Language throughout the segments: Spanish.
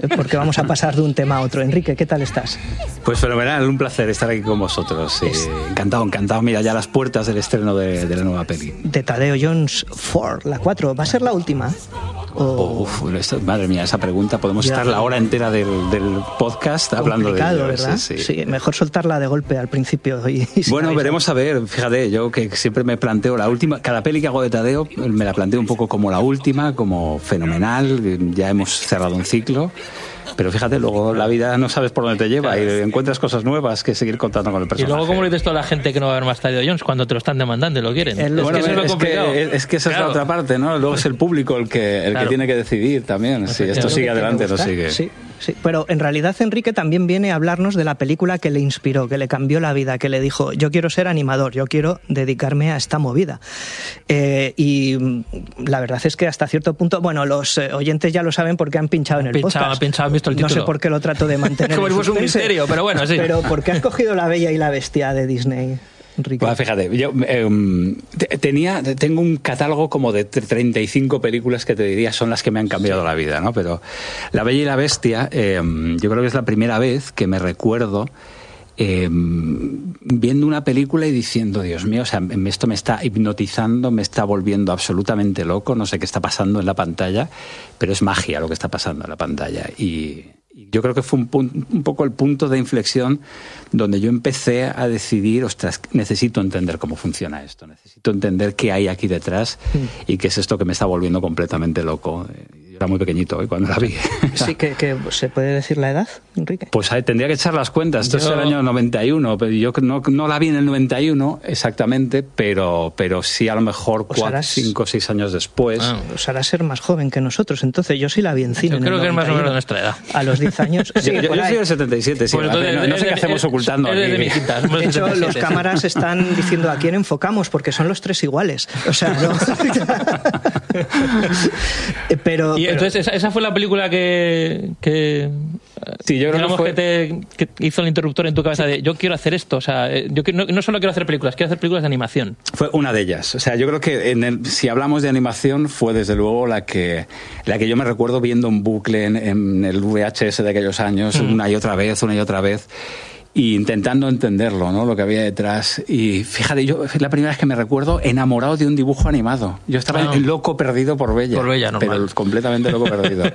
porque vamos a pasar de un tema a otro. Enrique, ¿qué tal estás? Pues fenomenal, un placer estar aquí con vosotros. Encantado. Mira, ya las puertas del estreno de la nueva peli. De Tadeo Jones 4, la 4. ¿Va a ser la última? Madre mía, esa pregunta. Podemos estar la hora entera del podcast hablando de ello. ¿Verdad? Sí, mejor soltarla de golpe al principio. Bueno, veremos a ver. Fíjate, yo que siempre me planteo la última. Cada peli que hago de Tadeo me la planteo un poco como la última, como fenomenal. Ya hemos cerrado un ciclo. Pero fíjate, luego la vida no sabes por dónde te lleva, claro, y encuentras cosas nuevas que seguir contando con el personaje. Y luego, ¿cómo le dices tú a la gente que no va a ver más Tadeo Jones cuando te lo están demandando y lo quieren? Es que esa es la otra parte, ¿no? Luego es el público el que tiene que decidir también si esto sigue adelante o no sigue. Sí, pero en realidad Enrique también viene a hablarnos de la película que le inspiró, que le cambió la vida, que le dijo, yo quiero ser animador, yo quiero dedicarme a esta movida. Y la verdad es que hasta cierto punto, bueno, los oyentes ya lo saben porque han pinchado en el podcast. Han visto el título. No sé por qué lo trato de mantener. Como es un misterio, pero bueno, sí. Pero ¿por qué has cogido La Bella y la Bestia de Disney, Enrique? Bueno, fíjate, yo tengo un catálogo como de 35 películas que te diría son las que me han cambiado la vida, ¿no? Pero La Bella y la Bestia, yo creo que es la primera vez que me recuerdo viendo una película y diciendo, Dios mío, o sea, esto me está hipnotizando, me está volviendo absolutamente loco, no sé qué está pasando en la pantalla, pero es magia lo que está pasando en la pantalla. Y yo creo que fue un poco el punto de inflexión donde yo empecé a decidir, ostras, necesito entender cómo funciona esto, necesito entender qué hay aquí detrás y qué es esto que me está volviendo completamente loco. Yo era muy pequeñito cuando la vi. Sí, que ¿se puede decir la edad, Enrique? Pues tendría que echar las cuentas. Esto es el año 91, pero yo no la vi en el 91 exactamente, pero sí a lo mejor 4, 5, 6 años después. Os hará ser más joven que nosotros, entonces yo sí la vi en cine. Yo creo que es más o menos de nuestra edad. A los 10 años. Sí, yo soy del 77, sí. Pues No sé qué hacemos ocultando aquí. De hecho, los cámaras están diciendo a quién enfocamos, porque son los tres iguales. O sea, no. Pero entonces esa fue la película que sí, yo creo que hizo el interruptor en tu cabeza de yo quiero hacer esto, o sea, yo no solo quiero hacer películas de animación. Fue una de ellas, o sea, yo creo que si hablamos de animación fue desde luego la que yo me recuerdo viendo en bucle en el VHS de aquellos años, una y otra vez y intentando entenderlo, ¿no? Lo que había detrás. Y fíjate, yo es la primera vez que me recuerdo enamorado de un dibujo animado. Yo estaba loco perdido por Bella. Por Bella, normal. Pero completamente loco perdido.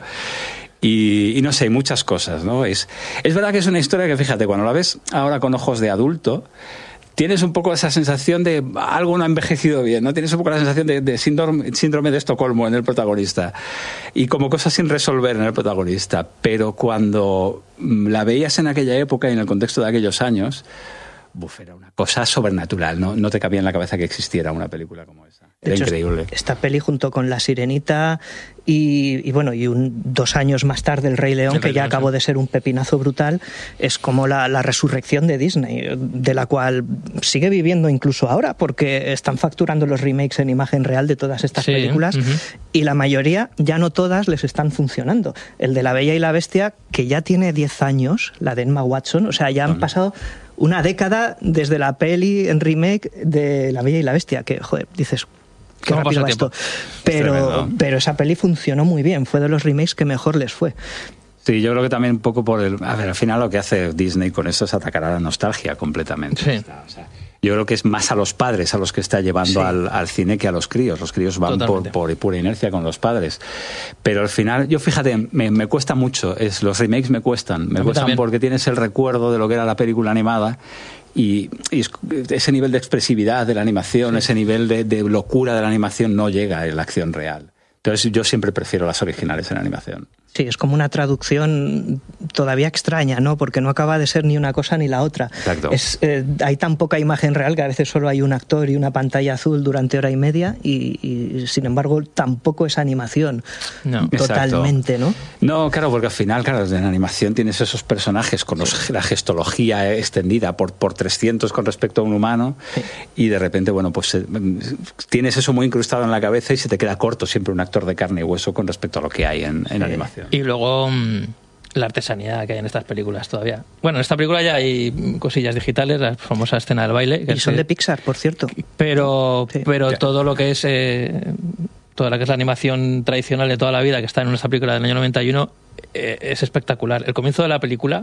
Y no sé, muchas cosas, ¿no? Es verdad que es una historia que, fíjate, cuando la ves ahora con ojos de adulto, tienes un poco esa sensación de algo no ha envejecido bien, ¿no? Tienes un poco la sensación de síndrome de Estocolmo en el protagonista y como cosas sin resolver en el protagonista. Pero cuando la veías en aquella época y en el contexto de aquellos años, era una cosa sobrenatural, ¿no? No te cabía en la cabeza que existiera una película como esa. Era increíble. Esta peli junto con La Sirenita y 2 años más tarde El Rey León, que ya acabó de ser un pepinazo brutal, es como la resurrección de Disney, de la cual sigue viviendo incluso ahora, porque están facturando los remakes en imagen real de todas estas películas y la mayoría, ya no todas, les están funcionando. El de La Bella y la Bestia, que ya tiene 10 años, la de Emma Watson, o sea, ya han pasado una década desde la peli en remake de La Bella y la Bestia, que, joder, dices, qué rápido va esto. Pero esa peli funcionó muy bien, fue de los remakes que mejor les fue. Sí, yo creo que también un poco al final lo que hace Disney con esto es atacar a la nostalgia completamente. Sí. O sea, yo creo que es más a los padres a los que está llevando al cine que a los críos. Los críos van por pura inercia con los padres. Pero al final, yo fíjate, me cuesta mucho. Los remakes me cuestan. Me cuestan porque tienes el recuerdo de lo que era la película animada y ese nivel de expresividad de la animación, ese nivel de locura de la animación no llega en la acción real. Entonces yo siempre prefiero las originales en animación. Sí, es como una traducción todavía extraña, ¿no? Porque no acaba de ser ni una cosa ni la otra. Exacto. Hay tan poca imagen real que a veces solo hay un actor y una pantalla azul durante hora y media y sin embargo tampoco es animación totalmente, exacto. ¿no? No, claro, porque al final, claro, en animación tienes esos personajes con la gestología extendida por 300 con respecto a un humano y de repente, bueno, pues tienes eso muy incrustado en la cabeza y se te queda corto siempre un actor de carne y hueso con respecto a lo que hay en animación. Y luego la artesanía que hay en estas películas todavía. Bueno, en esta película ya hay cosillas digitales, la famosa escena del baile. Y son de Pixar, por cierto. Pero todo lo que es toda la que es la animación tradicional de toda la vida, que está en esta película del año 91, es espectacular. El comienzo de la película,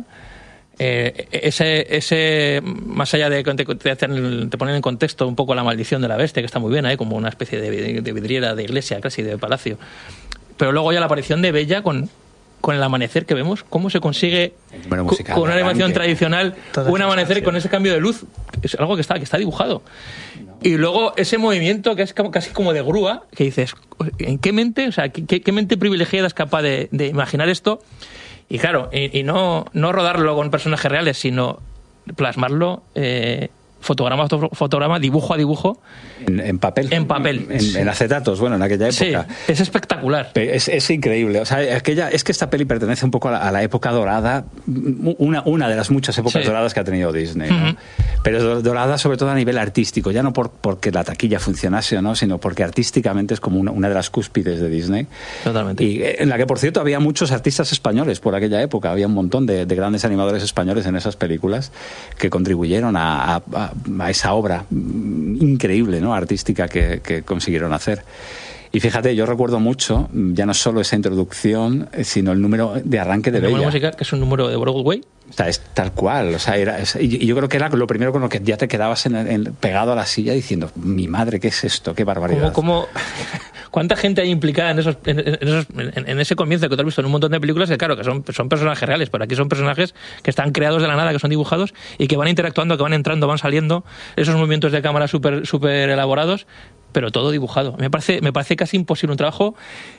ese más allá de que te ponen en contexto un poco la maldición de la bestia, que está muy bien, como una especie de vidriera de iglesia, casi de palacio. Pero luego ya la aparición de Bella con el amanecer que vemos, cómo se consigue con una animación tradicional un amanecer con ese cambio de luz, es algo que está dibujado. Y luego ese movimiento que es casi como de grúa, que dices, ¿en qué mente? O sea, ¿qué mente privilegiada es capaz de imaginar esto? Y claro, y no rodarlo con personajes reales, sino plasmarlo fotograma, dibujo a dibujo. En papel. En papel. En acetatos, bueno, en aquella época. Sí, es espectacular. Es increíble. O sea, es que esta peli pertenece un poco a la época dorada, una de las muchas épocas doradas que ha tenido Disney, ¿no? Pero dorada sobre todo a nivel artístico, ya no porque la taquilla funcionase o no, sino porque artísticamente es como una de las cúspides de Disney. Totalmente. Y en la que, por cierto, había muchos artistas españoles por aquella época. Había un montón de grandes animadores españoles en esas películas que contribuyeron a esa obra increíble, ¿no?, artística que consiguieron hacer. Y fíjate, yo recuerdo mucho, ya no solo esa introducción, sino el número de arranque de Bella. El número musical, que es un número de Broadway. O sea, es tal cual. O sea, y yo creo que era lo primero con lo que ya te quedabas pegado a la silla diciendo, mi madre, ¿qué es esto? ¡Qué barbaridad! ¿Cuánta gente hay implicada en ese comienzo que tú has visto en un montón de películas? Que claro, que son personajes reales, pero aquí son personajes que están creados de la nada, que son dibujados y que van interactuando, que van entrando, van saliendo, esos movimientos de cámara súper elaborados, pero todo dibujado. Me parece casi imposible, un trabajo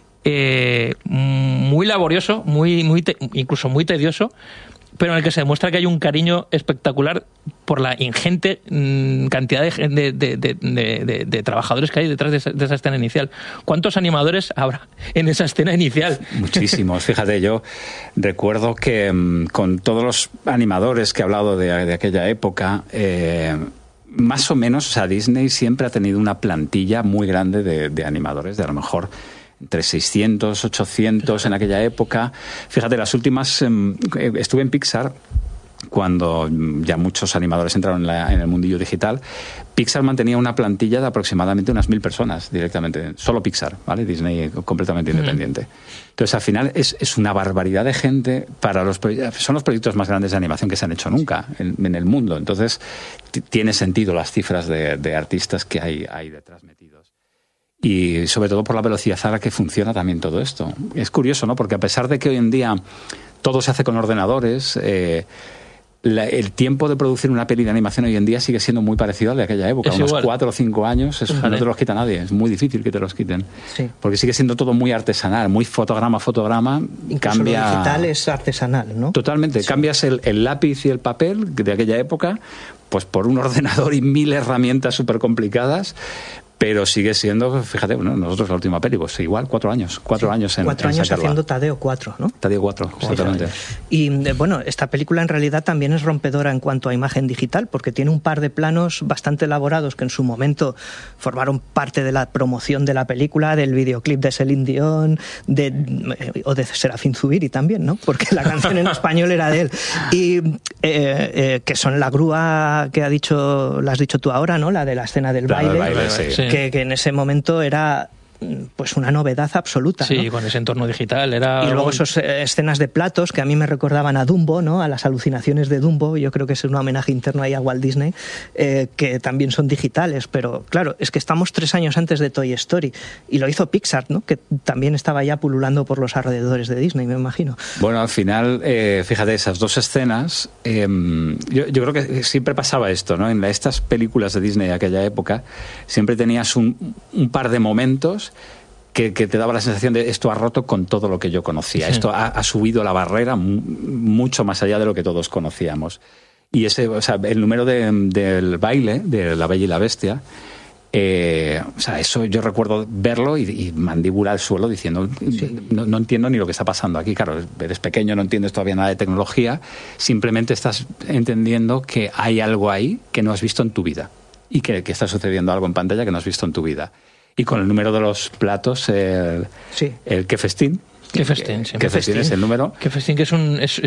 muy laborioso, incluso muy tedioso, pero en el que se demuestra que hay un cariño espectacular por la ingente cantidad de trabajadores que hay detrás de esa escena inicial. ¿Cuántos animadores habrá en esa escena inicial? Muchísimos. Fíjate, yo recuerdo que con todos los animadores que he hablado de aquella época, más o menos, o sea, Disney siempre ha tenido una plantilla muy grande de animadores, de a lo mejor entre 600, 800 en aquella época. Fíjate, las últimas... estuve en Pixar cuando ya muchos animadores entraron en el mundillo digital. Pixar mantenía una plantilla de aproximadamente unas 1000 personas directamente. Solo Pixar, ¿vale? Disney completamente independiente. Entonces, al final, es una barbaridad de gente para son los proyectos más grandes de animación que se han hecho nunca en el mundo. Entonces, tiene sentido las cifras de artistas que hay detrás metidos. Y sobre todo por la velocidad a la que funciona también todo esto. Es curioso, ¿no? Porque a pesar de que hoy en día todo se hace con ordenadores, el tiempo de producir una peli de animación hoy en día sigue siendo muy parecido al de aquella época. Unos 4 o 5 años, no te los quita nadie. Es muy difícil que te los quiten. Sí. Porque sigue siendo todo muy artesanal, muy fotograma. Incluso lo digital es artesanal, ¿no? Totalmente. Sí. Cambias el lápiz y el papel de aquella época pues por un ordenador y 1000 herramientas súper complicadas. Pero sigue siendo, fíjate, bueno, nosotros la última peli, pues igual, 4 años. 4 años en 4 años haciendo Tadeo 4, ¿no? Tadeo 4, exactamente. Y bueno, esta película en realidad también es rompedora en cuanto a imagen digital, porque tiene un par de planos bastante elaborados que en su momento formaron parte de la promoción de la película, del videoclip de Celine Dion, o de Serafín Zubiri también, ¿no? Porque la canción en español era de él. Y que son la grúa que la has dicho tú ahora, ¿no? La de la escena del baile. Sí. Que en ese momento era pues una novedad absoluta. Sí, ¿no? Con ese entorno digital era... Y luego esas escenas de platos que a mí me recordaban a Dumbo, ¿no? A las alucinaciones de Dumbo. Yo creo que es un homenaje interno ahí a Walt Disney, que también son digitales. Pero claro, es que estamos 3 años antes de Toy Story y lo hizo Pixar, ¿no? Que también estaba ya pululando por los alrededores de Disney, me imagino. Bueno, al final, fíjate, esas 2 escenas, yo creo que siempre pasaba esto, ¿no? En estas películas de Disney de aquella época siempre tenías un par de momentos que te daba la sensación de esto ha roto con todo lo que yo conocía. Sí. Esto ha subido la barrera mucho más allá de lo que todos conocíamos. Y el número del baile de La Bella y la Bestia, eso yo recuerdo verlo y mandíbula al suelo diciendo, no entiendo ni lo que está pasando aquí. Claro, eres pequeño, no entiendes todavía nada de tecnología, simplemente estás entendiendo que hay algo ahí que no has visto en tu vida y que está sucediendo algo en pantalla que no has visto en tu vida. Y con el número de los platos, el que festín, Qué festín, sí. Qué festín es el número. Qué festín, que es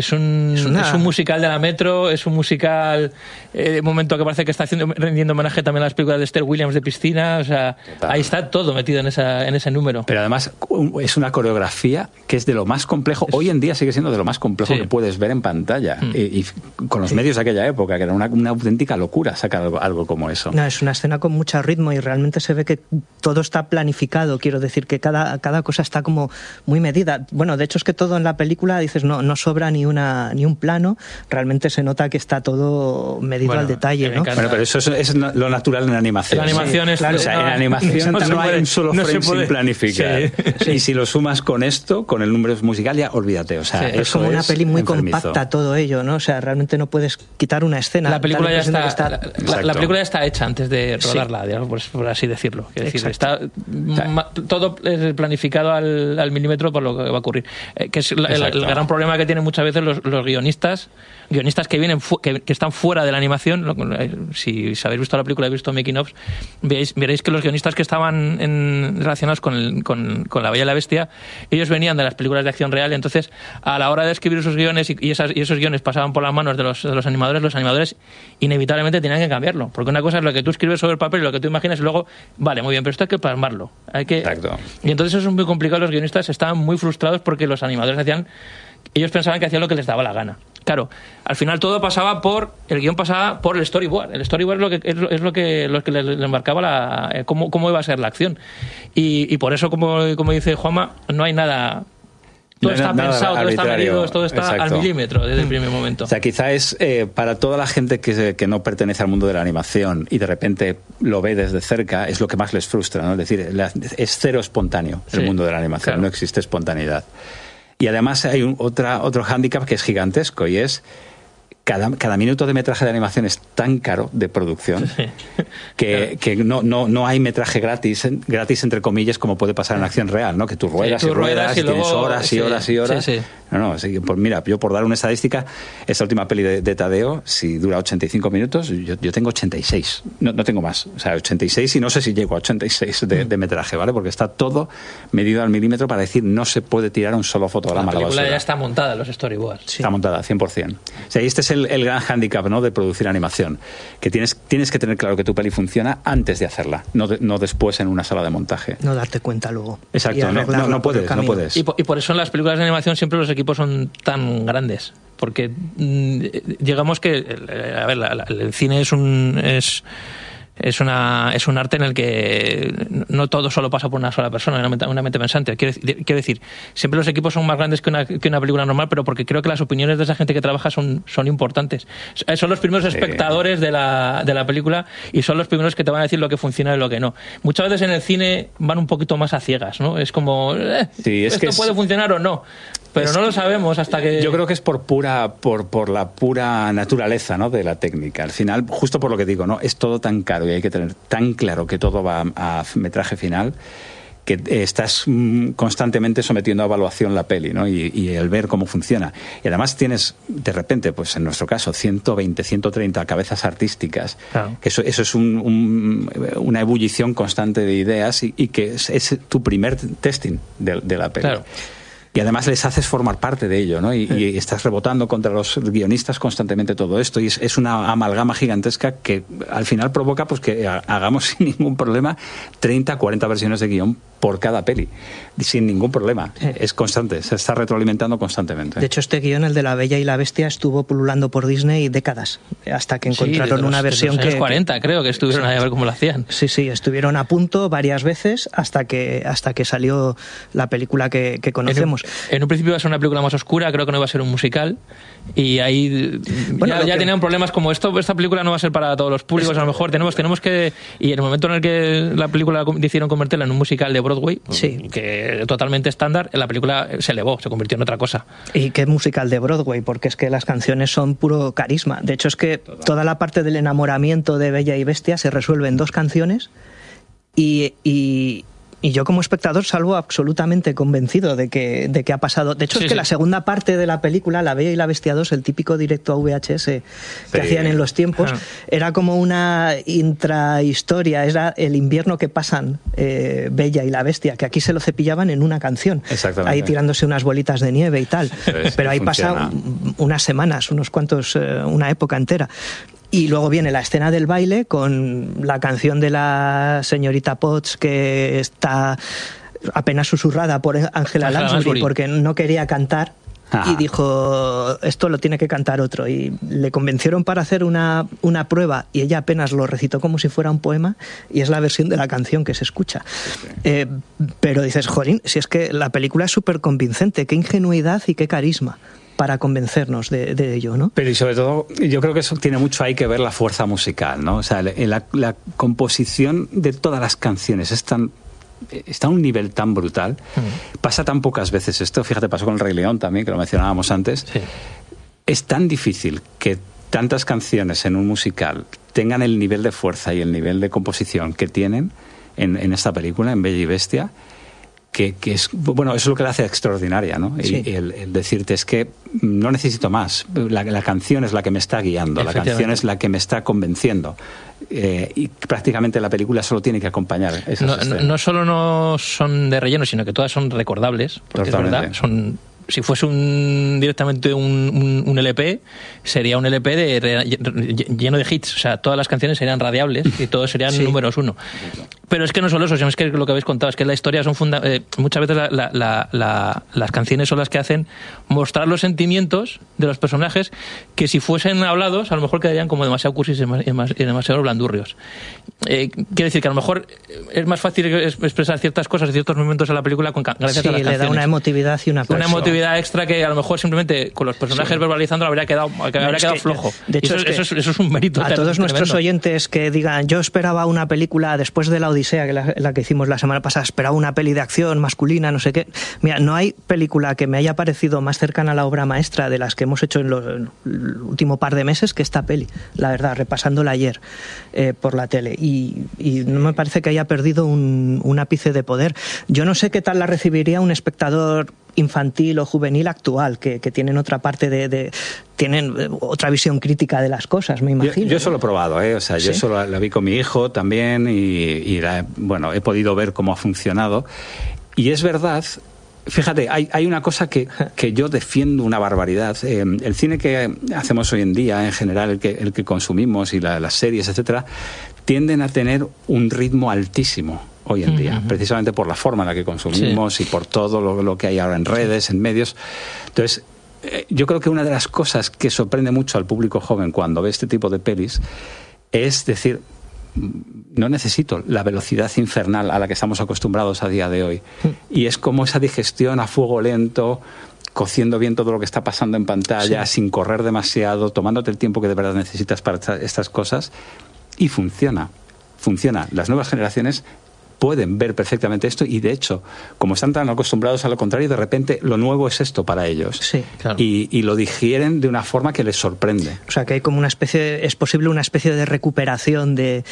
un musical de la Metro, es un musical de momento que parece que está rendiendo homenaje también a las películas de Esther Williams de piscina, o sea, total. Ahí está todo metido en ese número. Pero además es una coreografía que es de lo más complejo, hoy en día sigue siendo de lo más complejo que puedes ver en pantalla, y con los medios de aquella época, que era una auténtica locura sacar algo como eso. No, es una escena con mucho ritmo y realmente se ve que todo está planificado, quiero decir que cada cosa está como muy medida. Bueno, de hecho es que todo en la película, dices, no sobra ni un plano, realmente se nota que está todo medido al detalle, ¿no? Bueno, pero eso es lo natural en la animación. La animación es... Claro, o sea, en animación no hay un solo frame sin planificar. Sí. Y si lo sumas con esto, con el número musical, ya olvídate. O sea, es como una peli muy compacta todo ello, ¿no? O sea, realmente no puedes quitar una escena. La película ya está... La película ya está hecha antes de rodarla, digamos, por así decirlo. Es decir, está todo planificado al milímetro por lo que va a ocurrir. Que es el gran problema que tienen muchas veces los guionistas que vienen que están fuera de la animación. Si habéis visto la película, habéis visto making of, veréis que los guionistas que estaban relacionados con La Bella y la Bestia, ellos venían de las películas de acción real, y entonces a la hora de escribir sus guiones y esos guiones pasaban por las manos de los animadores inevitablemente tenían que cambiarlo, porque una cosa es lo que tú escribes sobre el papel y lo que tú imaginas, y luego, vale, muy bien, pero esto hay que plasmarlo. Exacto. Y entonces eso es muy complicado. Los guionistas estaban muy frustrados porque los animadores ellos pensaban que hacían lo que les daba la gana. Claro, al final todo el guión pasaba por el storyboard. El storyboard es lo que le embarcaba cómo iba a ser la acción. Y por eso, como dice Juanma, no hay nada... Todo está pensado, todo está medido, todo está al milímetro desde el primer momento. O sea, quizá es para toda la gente que no pertenece al mundo de la animación y de repente lo ve desde cerca, es lo que más les frustra, ¿no? Es decir, es cero espontáneo el mundo de la animación, claro. No existe espontaneidad. Y además hay otro hándicap que es gigantesco, y es cada minuto de metraje de animación es tan caro de producción que no hay metraje gratis entre comillas, como puede pasar en acción real, ¿no? Que tú ruedas y ruedas y tienes horas y horas y horas. Sí. No, pues mira, yo por dar una estadística, esta última peli de Tadeo, si dura 85 minutos, yo tengo 86, no tengo más, o sea, 86, y no sé si llego a 86 de metraje, ¿vale? Porque está todo medido al milímetro para decir, no se puede tirar un solo fotograma a la basura. La película ya está montada, los storyboards. Sí. Está montada, 100%. O sea, y este es el gran hándicap, ¿no?, de producir animación, que tienes que tener claro que tu peli funciona antes de hacerla, no después en una sala de montaje. No darte cuenta luego. Exacto, no puedes. Y por eso en las películas de animación siempre los equipos son tan grandes, porque digamos que el cine es un arte en el que no todo solo pasa por una sola persona, una mente pensante. Quiero decir, siempre los equipos son más grandes que una película normal, pero porque creo que las opiniones de esa gente que trabaja son importantes. Son los primeros espectadores de la película, y son los primeros que te van a decir lo que funciona y lo que no. Muchas veces en el cine van un poquito más a ciegas, ¿no? Es como, ¿esto puede funcionar o no? Pero no lo sabemos hasta que... Yo creo que es por la pura naturaleza, ¿no?, de la técnica. Al final, justo por lo que digo, ¿no?, es todo tan caro y hay que tener tan claro que todo va a metraje final, que estás constantemente sometiendo a evaluación la peli, ¿no?, y el ver cómo funciona. Y además tienes, de repente, pues en nuestro caso, 120, 130 cabezas artísticas, claro. Que eso es una ebullición constante de ideas y que es tu primer testing de la peli. Claro. Y además les haces formar parte de ello, ¿no? Y estás rebotando contra los guionistas constantemente todo esto, y es una amalgama gigantesca que al final provoca pues que hagamos sin ningún problema 30, 40 versiones de guión por cada peli, sin ningún problema. Es constante, se está retroalimentando constantemente. De hecho, este guión, el de La Bella y la Bestia, estuvo pululando por Disney décadas, hasta que encontraron una versión que... 40, creo que estuvieron ahí a ver cómo lo hacían. Sí, estuvieron a punto varias veces hasta que salió la película que conocemos. En un principio iba a ser una película más oscura, creo que no iba a ser un musical, y ahí ya tenían problemas como esta película no va a ser para todos los públicos, a lo mejor tenemos que... Y en el momento en el que la película decidieron convertirla en un musical de Broadway, que totalmente estándar, la película se elevó, se convirtió en otra cosa. ¿Y qué musical de Broadway? Porque es que las canciones son puro carisma. De hecho, es que toda la parte del enamoramiento de Bella y Bestia se resuelve en 2 canciones, y Y yo como espectador salgo absolutamente convencido de que ha pasado. De hecho, es que la segunda parte de la película, La Bella y la Bestia 2, el típico directo a VHS que hacían en los tiempos, era como una intrahistoria, era el invierno que pasan Bella y la Bestia, que aquí se lo cepillaban en una canción, ahí tirándose unas bolitas de nieve y tal. Pero ahí pasa unas semanas, una época entera. Y luego viene la escena del baile con la canción de la señorita Potts, que está apenas susurrada por Angela Lansbury porque no quería cantar. Y dijo, esto lo tiene que cantar otro. Y le convencieron para hacer una prueba y ella apenas lo recitó como si fuera un poema, y es la versión de la canción que se escucha. Pero dices, jolín, si es que la película es súper convincente, qué ingenuidad y qué carisma para convencernos de ello, ¿no? Pero y sobre todo, yo creo que eso tiene mucho ahí que ver la fuerza musical, ¿no? O sea, la composición de todas las canciones está a un nivel tan brutal. Pasa tan pocas veces esto. Fíjate, pasó con el Rey León también, que lo mencionábamos antes. Sí. Es tan difícil que tantas canciones en un musical tengan el nivel de fuerza y el nivel de composición que tienen en esta película, en Bella y Bestia, que es, bueno, eso es lo que la hace extraordinaria, ¿no? Sí. Y el decirte, es que no necesito más. La canción es la que me está guiando, la canción es la que me está convenciendo. Y prácticamente la película solo tiene que acompañar esas escenas. No solo no son de relleno, sino que todas son recordables, porque totalmente. Es verdad, si fuese directamente un LP, sería un LP lleno de hits. O sea, todas las canciones serían radiables y todos serían números 1. Pero es que no solo eso, sino es que lo que habéis contado, es que la historia son muchas veces las canciones son las que hacen mostrar los sentimientos de los personajes, que si fuesen hablados, a lo mejor quedarían como demasiado cursis y demasiado blandurrios. Quiero decir que a lo mejor es más fácil expresar ciertas cosas y ciertos momentos en la película gracias a las canciones. Sí, le da una emotividad y una emotividad extra que a lo mejor simplemente con los personajes verbalizando habría quedado flojo. De hecho, eso es un mérito. A todos nuestros oyentes que digan, yo esperaba una película después de La Odisea, que la que hicimos la semana pasada, esperaba una peli de acción masculina, no sé qué. Mira, no hay película que me haya parecido más cercana a la obra maestra de las que hemos hecho en el último par de meses que esta peli, la verdad, repasándola ayer por la tele. Y no me parece que haya perdido un ápice de poder. Yo no sé qué tal la recibiría un espectador infantil o juvenil actual, que tienen otra parte tienen otra visión crítica de las cosas, me imagino. Yo eso lo he probado, o sea, yo solo la vi con mi hijo también y he podido ver cómo ha funcionado. Y es verdad, fíjate, hay una cosa que yo defiendo una barbaridad. El cine que hacemos hoy en día, en general, el que consumimos y las series, etcétera, tienden a tener un ritmo altísimo hoy en día, precisamente por la forma en la que consumimos y por todo lo que hay ahora en redes, en medios. Entonces, yo creo que una de las cosas que sorprende mucho al público joven cuando ve este tipo de pelis es decir, no necesito la velocidad infernal a la que estamos acostumbrados a día de hoy. Y es como esa digestión a fuego lento, cociendo bien todo lo que está pasando en pantalla, sin correr demasiado, tomándote el tiempo que de verdad necesitas para estas cosas, y funciona. Las nuevas generaciones pueden ver perfectamente esto y, de hecho, como están tan acostumbrados a lo contrario, de repente lo nuevo es esto para ellos. Sí, claro. Y lo digieren de una forma que les sorprende. O sea, que hay como es posible una especie de recuperación de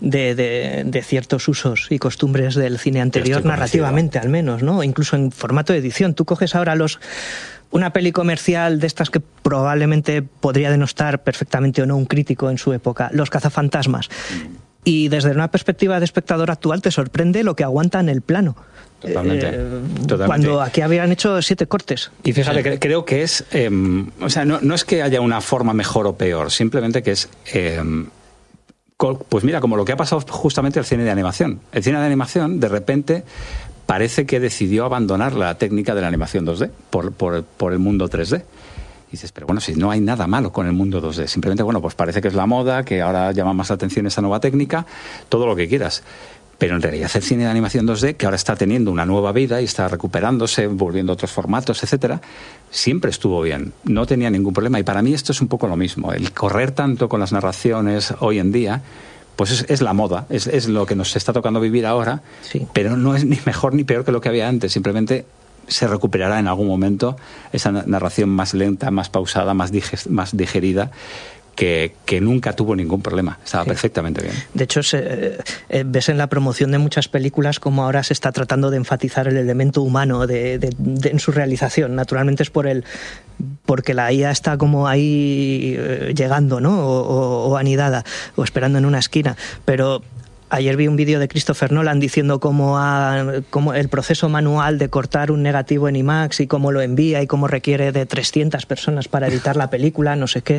ciertos usos y costumbres del cine anterior, narrativamente al menos, ¿no? Incluso en formato de edición. Tú coges ahora una peli comercial de estas que probablemente podría denostar perfectamente o no un crítico en su época, Los cazafantasmas. Y desde una perspectiva de espectador actual te sorprende lo que aguanta en el plano. Totalmente. Cuando aquí habían hecho 7 cortes. Y fíjate, creo que es... o sea, no es que haya una forma mejor o peor, simplemente que es... pues mira, como lo que ha pasado justamente al cine de animación. El cine de animación, de repente, parece que decidió abandonar la técnica de la animación 2D por el mundo 3D. Dices, pero bueno, si no hay nada malo con el mundo 2D, simplemente, bueno, pues parece que es la moda, que ahora llama más la atención esa nueva técnica, todo lo que quieras. Pero en realidad el cine de animación 2D, que ahora está teniendo una nueva vida y está recuperándose, volviendo a otros formatos, etcétera, siempre estuvo bien, no tenía ningún problema. Y para mí esto es un poco lo mismo, el correr tanto con las narraciones hoy en día, pues es la moda, es lo que nos está tocando vivir ahora, pero no es ni mejor ni peor que lo que había antes, simplemente se recuperará en algún momento esa narración más lenta, más pausada, más digerida, que nunca tuvo ningún problema, estaba perfectamente bien. De hecho, ves en la promoción de muchas películas como ahora se está tratando de enfatizar el elemento humano en su realización. Naturalmente es porque la IA está como ahí llegando, ¿no? O anidada, o esperando en una esquina, pero ayer vi un vídeo de Christopher Nolan diciendo cómo el proceso manual de cortar un negativo en IMAX y cómo lo envía y cómo requiere de 300 personas para editar la película, no sé qué.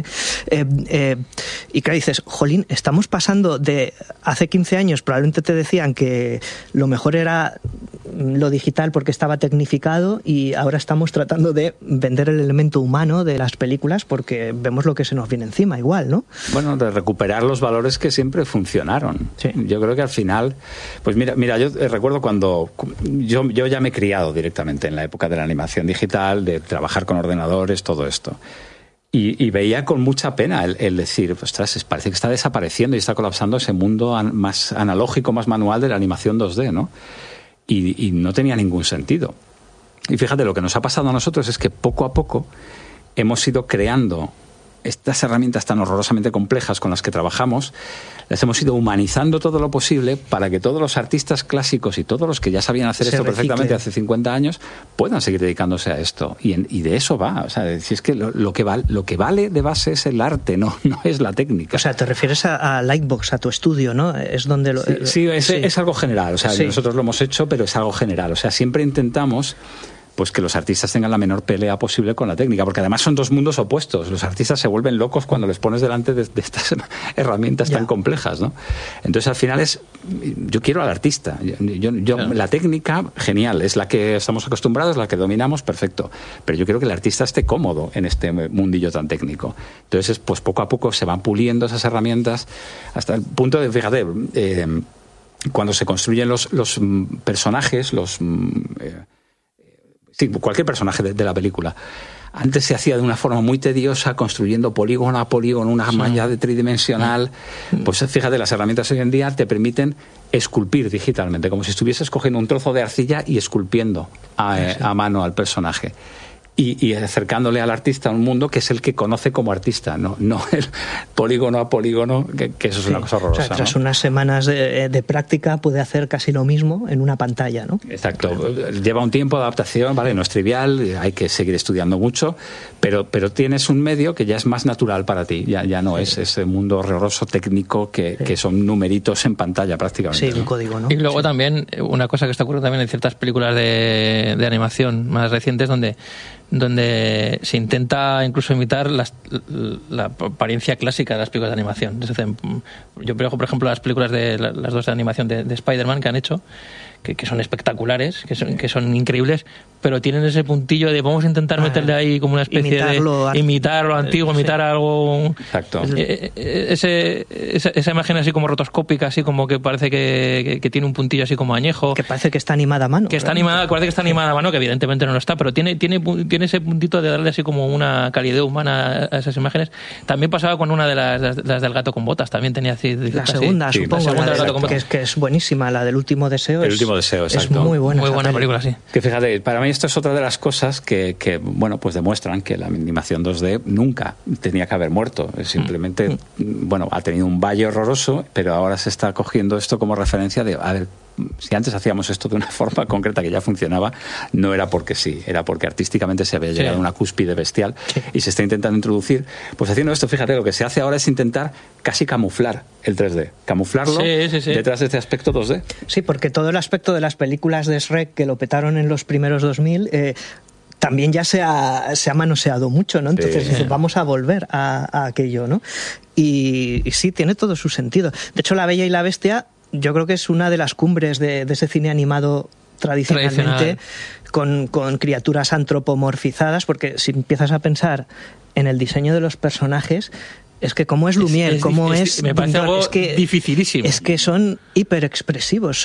Y claro, dices, jolín, estamos pasando de hace 15 años, probablemente te decían que lo mejor era lo digital porque estaba tecnificado, y ahora estamos tratando de vender el elemento humano de las películas porque vemos lo que se nos viene encima igual, ¿no? Bueno, de recuperar los valores que siempre funcionaron. Sí. Yo creo que al final, pues mira, yo recuerdo cuando yo ya me he criado directamente en la época de la animación digital, de trabajar con ordenadores, todo esto. Y veía con mucha pena el decir, ostras, parece que está desapareciendo y está colapsando ese mundo más analógico, más manual de la animación 2D, ¿no? Y no tenía ningún sentido. Y fíjate, lo que nos ha pasado a nosotros es que poco a poco hemos ido creando estas herramientas tan horrorosamente complejas con las que trabajamos, las hemos ido humanizando todo lo posible para que todos los artistas clásicos y todos los que ya sabían hacer esto perfectamente hace 50 años puedan seguir dedicándose a esto. Y de eso va. O sea, si es que lo que vale de base es el arte, no es la técnica. O sea, te refieres a Lightbox, a tu estudio, ¿no? Es donde sí, es algo general. O sea, nosotros lo hemos hecho, pero es algo general. O sea, siempre intentamos pues que los artistas tengan la menor pelea posible con la técnica, porque además son dos mundos opuestos. Los artistas se vuelven locos cuando les pones delante de estas herramientas tan complejas, ¿no? Entonces, al final yo quiero al artista. La técnica, genial, es la que estamos acostumbrados, la que dominamos, perfecto. Pero yo quiero que el artista esté cómodo en este mundillo tan técnico. Entonces, pues poco a poco se van puliendo esas herramientas hasta el punto de, fíjate, cuando se construyen los personajes, sí, cualquier personaje de la película. Antes se hacía de una forma muy tediosa, construyendo polígono a polígono, una malla tridimensional. Pues fíjate, las herramientas hoy en día te permiten esculpir digitalmente, como si estuvieses cogiendo un trozo de arcilla y esculpiendo a mano al personaje. Y acercándole al artista a un mundo que es el que conoce como artista, no el polígono a polígono, que eso es una cosa horrorosa. O sea, tras unas semanas de práctica puede hacer casi lo mismo en una pantalla, ¿no? Exacto. Lleva un tiempo de adaptación, ¿vale? No es trivial, hay que seguir estudiando mucho, pero tienes un medio que ya es más natural para ti, ya no es ese mundo horroroso técnico que son numeritos en pantalla prácticamente. Sí, un código, ¿no? Y luego también, una cosa que está ocurriendo también en ciertas películas de animación más recientes donde se intenta incluso imitar la apariencia clásica de las películas de animación. Yo veo, por ejemplo, las películas de las dos de animación de Spider-Man que han hecho, que son espectaculares, que son increíbles, pero tienen ese puntillo de vamos a intentar meterle ahí como una especie de imitar lo antiguo, imitar algo. Exacto. Esa imagen así como rotoscópica, así como que parece que tiene un puntillo así como añejo. Que parece que está animada a mano. Que está animada, parece que está animada a mano, que evidentemente no lo está, pero tiene ese puntito de darle así como una calidez humana a esas imágenes. También pasaba con una de las del gato con botas, también tenía así. La segunda, así. supongo, la del gato con botas. Que es buenísima, la del último deseo. El último deseo, exacto. Es muy buena. Muy buena película, sí. Que fíjate, para mí esto es otra de las cosas que bueno, pues demuestran que la animación 2D nunca tenía que haber muerto. Simplemente, bueno, ha tenido un valle horroroso, pero ahora se está cogiendo esto como referencia de, a ver, si antes hacíamos esto de una forma concreta que ya funcionaba, no era porque sí, era porque artísticamente se había llegado a una cúspide bestial y se está intentando introducir. Pues haciendo esto, fíjate, lo que se hace ahora es intentar casi camuflar el 3D, camuflarlo detrás de este aspecto 2D. Sí, porque todo el aspecto de las películas de Shrek que lo petaron en los primeros 2000... también ya se ha manoseado mucho, ¿no? Entonces vamos a volver a aquello, ¿no? Y sí, tiene todo su sentido. De hecho, La Bella y la Bestia yo creo que es una de las cumbres de ese cine animado tradicionalmente con criaturas antropomorfizadas, porque si empiezas a pensar en el diseño de los personajes, es que cómo es Lumière, cómo es... Me parece algo dificilísimo. Es que son hiperexpresivos, son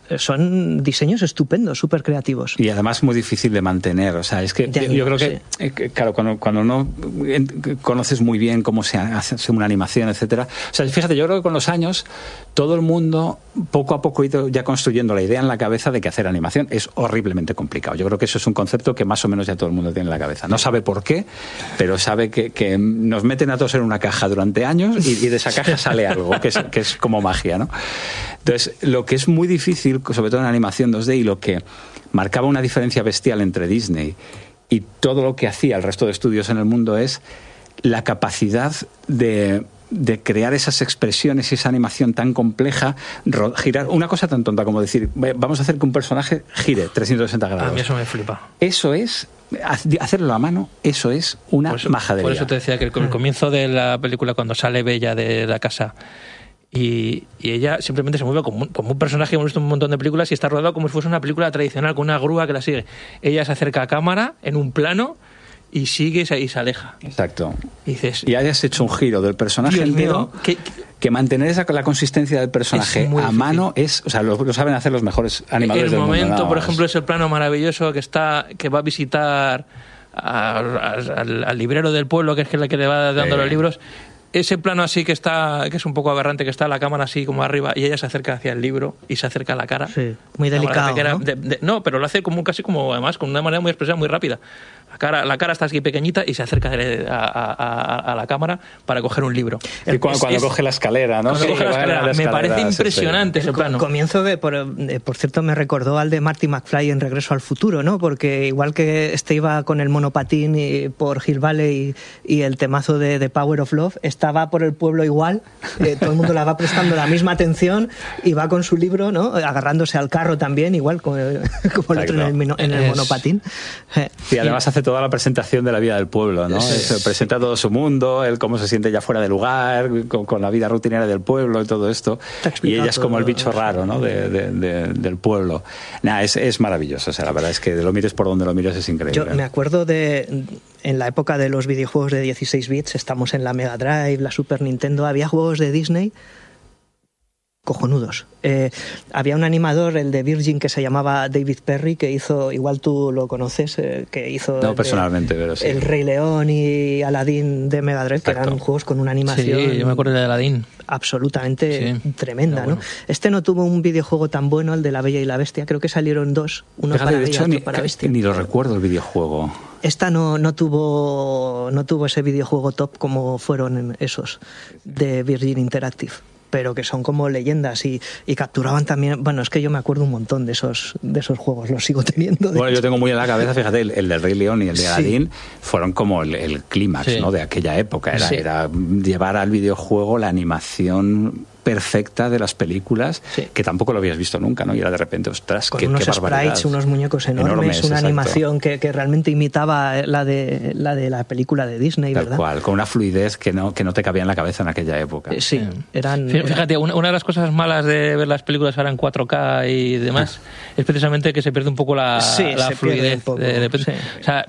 son diseños estupendos, súper creativos. Y además muy difícil de mantener. O sea, es que yo creo que, claro, cuando no conoces muy bien cómo se hace una animación, etcétera. O sea, fíjate, yo creo que con los años todo el mundo poco a poco ha ido ya construyendo la idea en la cabeza de que hacer animación es horriblemente complicado. Yo creo que eso es un concepto que más o menos ya todo el mundo tiene en la cabeza. No sabe por qué, pero sabe que nos meten a todos en una caja durante años y de esa caja sale algo, que es como magia, ¿no? Entonces, lo que es muy difícil, sobre todo en animación 2D, y lo que marcaba una diferencia bestial entre Disney y todo lo que hacía el resto de estudios en el mundo, es la capacidad de crear esas expresiones y esa animación tan compleja, girar una cosa tan tonta como decir, vamos a hacer que un personaje gire 360 grados. A mí eso me flipa. Eso es, hacerlo a mano, eso es una majadería. Por eso te decía que el comienzo de la película, cuando sale Bella de la casa y ella simplemente se mueve como un personaje, hemos visto un montón de películas, y está rodado como si fuese una película tradicional con una grúa que la sigue. Ella se acerca a cámara en un plano y sigue y se aleja. Exacto. Y hayas hecho un giro del personaje entero, que mantener la consistencia del personaje a mano es, o sea, lo saben hacer los mejores animadores del mundo. El momento, por ejemplo, es el plano maravilloso que va a visitar al librero del pueblo, que es la que le va dando los libros. Ese plano así que es un poco aberrante, que está la cámara así como arriba y ella se acerca hacia el libro y se acerca a la cara. Sí, muy delicado, ¿no? No, pero lo hace casi como, además, con una manera muy expresiva, muy rápida. La cara está así pequeñita y se acerca a la cámara para coger un libro. Y cuando coge la escalera, ¿no? Cuando coge la escalera, me parece impresionante ese plano. El comienzo por cierto, me recordó al de Marty McFly en Regreso al Futuro, ¿no? Porque igual que iba con el monopatín por Hill Valley y el temazo de Power of Love, estaba por el pueblo igual, todo el mundo le va prestando la misma atención y va con su libro, ¿no? Agarrándose al carro también, igual como el otro en el monopatín. Y además hace toda la presentación de la vida del pueblo, ¿no? Presenta todo su mundo, él cómo se siente ya fuera de lugar, con la vida rutinaria del pueblo y todo esto. Y ella es como el bicho raro, ¿no? del pueblo. Es maravilloso. O sea, la verdad es que lo mires por donde lo mires es increíble. Yo me acuerdo en la época de los videojuegos de 16 bits, estamos en la Mega Drive, la Super Nintendo, había juegos de Disney cojonudos. Había un animador, el de Virgin, que se llamaba David Perry, que hizo, igual tú lo conoces, que hizo no personalmente, pero sí, el Rey León y Aladdin de Mega Drive. Exacto. Que eran juegos con una animación, sí, yo me acuerdo de Aladdin, absolutamente tremenda, bueno. ¿no? Este no tuvo un videojuego tan bueno, el de La Bella y la Bestia. Creo que salieron dos, uno para Bella y otro para Bestia. Ni lo recuerdo el videojuego. Esta no tuvo ese videojuego top como fueron esos de Virgin Interactive, pero que son como leyendas y capturaban también. Bueno, es que yo me acuerdo un montón de esos juegos, los sigo teniendo. Bueno, yo tengo muy en la cabeza, fíjate, el del Rey León y el de Aladdin fueron como el clímax, ¿no? De aquella época. Era llevar al videojuego la animación perfecta de las películas, que tampoco lo habías visto nunca, ¿no? Y era de repente, ostras, con unos sprites, unos muñecos enormes, una animación que realmente imitaba la de la película de Disney, tal ¿verdad? Cual, con una fluidez que no te cabía en la cabeza en aquella época. Sí, eran... Fíjate, una de las cosas malas de ver las películas ahora en 4K y demás es precisamente que se pierde un poco la fluidez. O sea,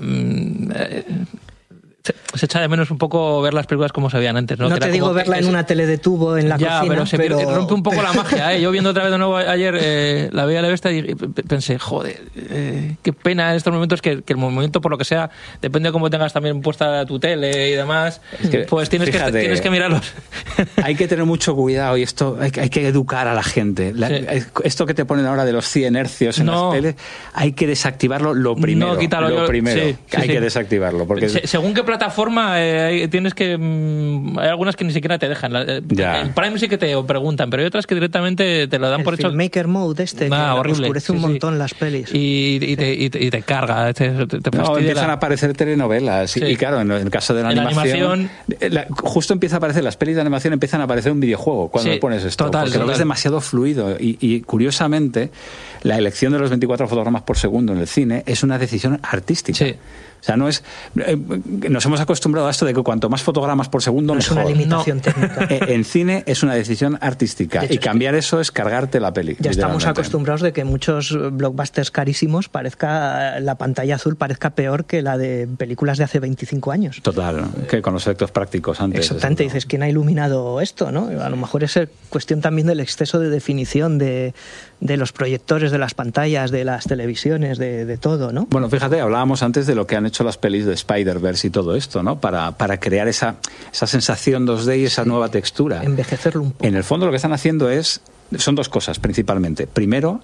se echa de menos un poco ver las películas como se veían antes, ¿no? No te digo verla en una tele de tubo en la cocina, pero rompe un poco la magia, ¿eh? Yo viendo otra vez de nuevo ayer La Bella y la Bestia y pensé, joder, qué pena en estos momentos que el movimiento, por lo que sea, depende de cómo tengas también puesta tu tele y demás, pues tienes que mirarlos. Hay que tener mucho cuidado y esto hay que educar a la gente. Esto que te ponen ahora de los 100 hercios en las teles, hay que desactivarlo lo primero. No, quítalo. Hay que desactivarlo. Porque según qué plataforma tienes que... hay algunas que ni siquiera te dejan. El Prime sí que te preguntan, pero hay otras que directamente te lo dan por hecho. El Filmmaker Mode que oscurece un montón las pelis. Y te carga, te empiezan a aparecer telenovelas. Y claro, en el caso de la animación justo empieza a aparecer, las pelis de animación empiezan a aparecer un videojuego cuando le pones esto. Porque lo ves demasiado fluido. Y curiosamente, la elección de los 24 fotogramas por segundo en el cine es una decisión artística. Sí. O O sea, no es... nos hemos acostumbrado a esto de que cuanto más fotogramas por segundo, mejor. Es una limitación técnica. En cine es una decisión artística. De hecho, y cambiar eso es cargarte la peli. Ya estamos acostumbrados de que muchos blockbusters carísimos la pantalla azul parezca peor que la de películas de hace 25 años. Total, que con los efectos prácticos antes. Exactamente, dices, ¿quién ha iluminado esto? ¿No? A lo mejor es cuestión también del exceso de definición de los proyectores, de las pantallas, de las televisiones, de todo, ¿no? Bueno, fíjate, hablábamos antes de lo que han hecho las pelis de Spider-Verse y todo esto, ¿no? Para crear esa sensación 2D y esa nueva textura. Envejecerlo un poco. En el fondo lo que están haciendo son dos cosas principalmente. Primero,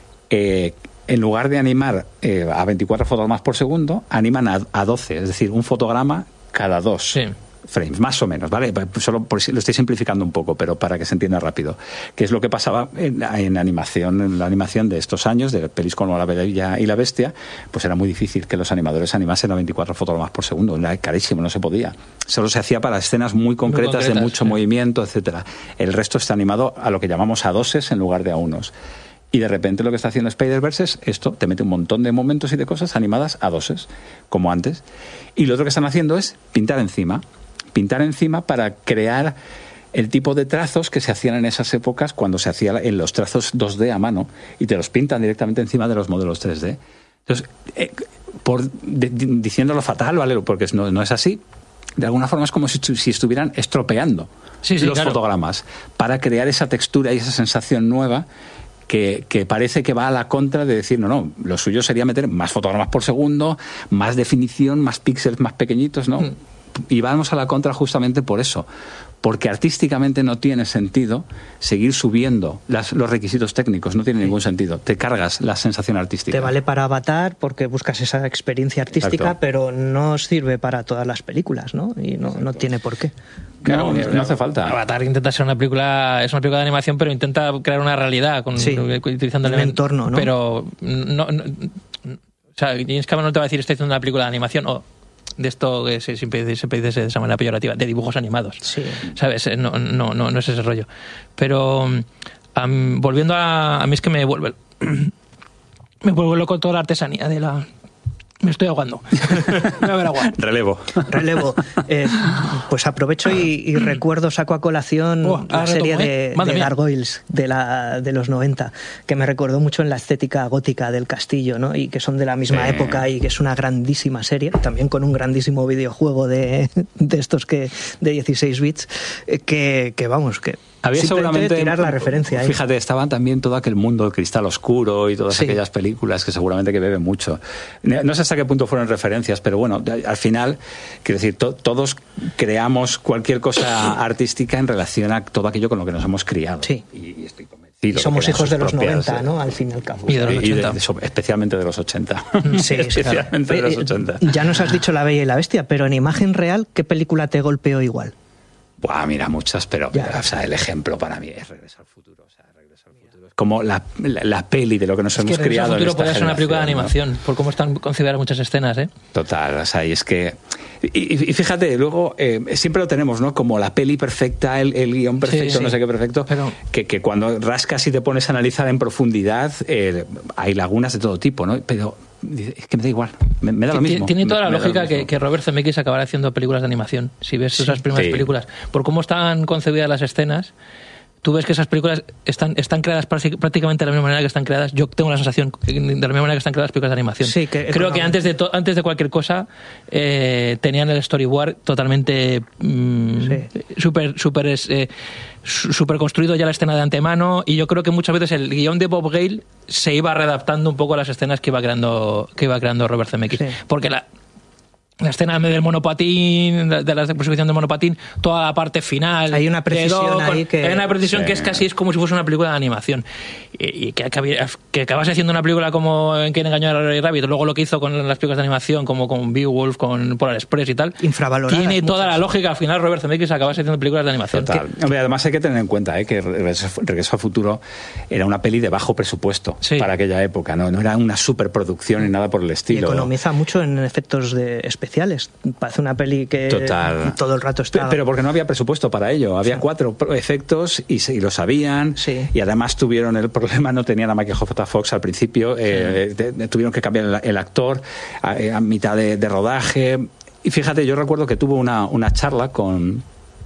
en lugar de animar a 24 fotogramas por segundo, animan a 12, es decir, un fotograma cada 2 frames, más o menos, ¿vale? Solo por si lo estoy simplificando un poco, pero para que se entienda rápido. Que es lo que pasaba en la animación de estos años, de pelis como La Bella y la Bestia, pues era muy difícil que los animadores animasen a 24 fotogramas por segundo, era carísimo, no se podía. Solo se hacía para escenas muy concretas de mucho movimiento, etcétera. El resto está animado a lo que llamamos a doses en lugar de a unos. Y de repente lo que está haciendo Spider-Verse es esto, te mete un montón de momentos y de cosas animadas a doses, como antes. Y lo otro que están haciendo es pintar encima para crear el tipo de trazos que se hacían en esas épocas cuando se hacía en los trazos 2D a mano y te los pintan directamente encima de los modelos 3D. Entonces, diciéndolo fatal, ¿vale? Porque no es así. De alguna forma es como si estuvieran estropeando los fotogramas para crear esa textura y esa sensación nueva que parece que va a la contra de decir, no, lo suyo sería meter más fotogramas por segundo, más definición, más píxeles más pequeñitos, ¿no? Y vamos a la contra justamente por eso, porque artísticamente no tiene sentido seguir subiendo los requisitos técnicos, no tiene ningún sentido. Te cargas la sensación artística. Te vale para Avatar porque buscas esa experiencia artística, exacto, pero no sirve para todas las películas, ¿no? Y no tiene por qué. Claro, no hace falta. Avatar intenta ser una película de animación, pero intenta crear una realidad utilizando el entorno, ¿no? Pero o sea, James Cameron no te va a decir estoy haciendo una película de animación o de esto que siempre dice de esa manera peyorativa, de dibujos animados. Sí. ¿Sabes? No es ese rollo. Pero volviendo a mí es que me vuelve loco toda la artesanía de la... Me estoy ahogando. Voy a beber agua. Relevo. Pues aprovecho y recuerdo, saco a colación la serie de Gargoyles de los 90, que me recordó mucho en la estética gótica del castillo, ¿no? Y que son de la misma época y que es una grandísima serie, también con un grandísimo videojuego de estos de 16 bits, que vamos, que... Había seguramente tirar la referencia ahí. Fíjate, estaban también todo aquel mundo, el Cristal Oscuro y todas aquellas películas que seguramente que beben mucho. No sé hasta qué punto fueron referencias, pero bueno, al final, quiero decir, todos creamos cualquier cosa artística en relación a todo aquello con lo que nos hemos criado. Sí. Y estoy convencido. Y somos hijos de los 90, ¿no? Al fin y al cabo. Y de los 80. Especialmente de los 80. Sí, especialmente de los 80. Ya nos has dicho La Bella y la Bestia, pero en imagen real, ¿qué película te golpeó igual? Buah, mira, muchas, pero o sea, el ejemplo para mí es Regreso al Futuro. O sea, Regreso al Futuro es como la peli de lo que nos hemos criado. Regreso al Futuro podría ser una película de animación, ¿no? Por cómo están concebidas muchas escenas, ¿eh? Total, o sea, y es que... Y fíjate, luego siempre lo tenemos, ¿no? Como la peli perfecta, el guión perfecto, no sé qué perfecto, pero... que cuando rascas y te pones a analizar en profundidad, hay lagunas de todo tipo, ¿no? Pero... es que me da igual, me da lo mismo. Tiene toda la lógica que Robert Zemeckis acabará haciendo películas de animación. Si ves esas primeras películas, por cómo están concebidas las escenas, tú ves que esas películas están creadas prácticamente de la misma manera que están creadas. Yo tengo la sensación de la misma manera que están creadas las películas de animación. Sí, creo que antes de cualquier cosa tenían el storyboard totalmente súper construido ya la escena de antemano, y yo creo que muchas veces el guión de Bob Gale se iba readaptando un poco a las escenas que iba creando Robert Zemeckis, porque la escena del monopatín, de la exposición del monopatín, toda la parte final, hay una precisión ahí que... Hay una precisión que es como si fuese una película de animación, y que acabas haciendo una película como En Quién engañó a Roger Rabbit, luego lo que hizo con las películas de animación como con Beowulf, con Polar Express y tal, infravaloradas, tiene toda la lógica. Al final Robert Zemeckis acabas haciendo películas de animación. Total. Hombre, además hay que tener en cuenta que Regreso al Futuro era una peli de bajo presupuesto para aquella época, no era una superproducción ni nada por el estilo. Y economiza mucho en efectos especiales. Parece una peli que Total. todo el rato está... Pero porque no había presupuesto para ello. Había 4 efectos y lo sabían. Sí. Y además tuvieron el problema, no tenían a Michael J. Fox al principio. Tuvieron que cambiar el actor a mitad de rodaje. Y fíjate, yo recuerdo que tuvo una charla con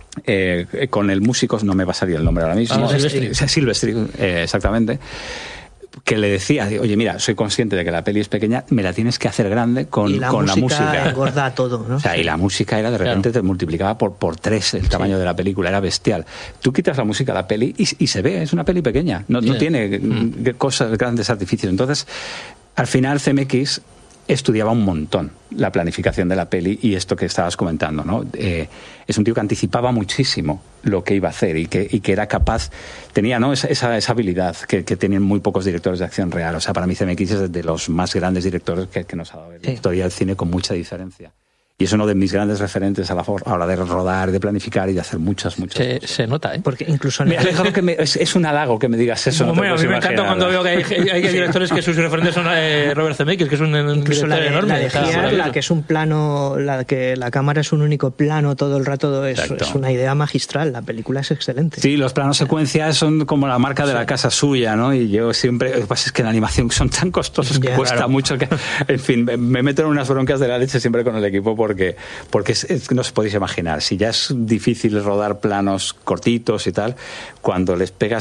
el músico, no me va a salir el nombre ahora mismo. Silvestri, exactamente. Que le decía, oye, mira, soy consciente de que la peli es pequeña, me la tienes que hacer grande con la música. Engorda todo, ¿no? O sea, y la música era de repente te multiplicaba por 3 el tamaño de la película, era bestial. Tú quitas la música a la peli y se ve, es una peli pequeña, no tiene cosas, grandes artificios. Entonces, al final CMX estudiaba un montón la planificación de la peli y esto que estabas comentando, ¿no? Es un tío que anticipaba muchísimo lo que iba a hacer y que era capaz, tenía, ¿no?, esa habilidad que tienen muy pocos directores de acción real. O sea, para mí CMX es de los más grandes directores que nos ha dado la historia del cine, con mucha diferencia. Y es uno de mis grandes referentes a la hora de rodar, de planificar y de hacer muchas cosas. Se nota, ¿eh? Porque incluso... es un halago que me digas eso. No, a mí me encanta cuando veo que hay directores que sus referentes son Robert Zemeckis, que es un director enorme. La de Giar, la que es un plano, la que la cámara es un único plano todo el rato, es una idea magistral. La película es excelente. Sí, los planos secuencias son como la marca de la casa suya, ¿no? Y yo siempre... Lo que pasa es que en animación son tan costosos que cuesta mucho que... En fin, me meto en unas broncas de la leche siempre con el equipo porque no os podéis imaginar, si ya es difícil rodar planos cortitos y tal, cuando les pegas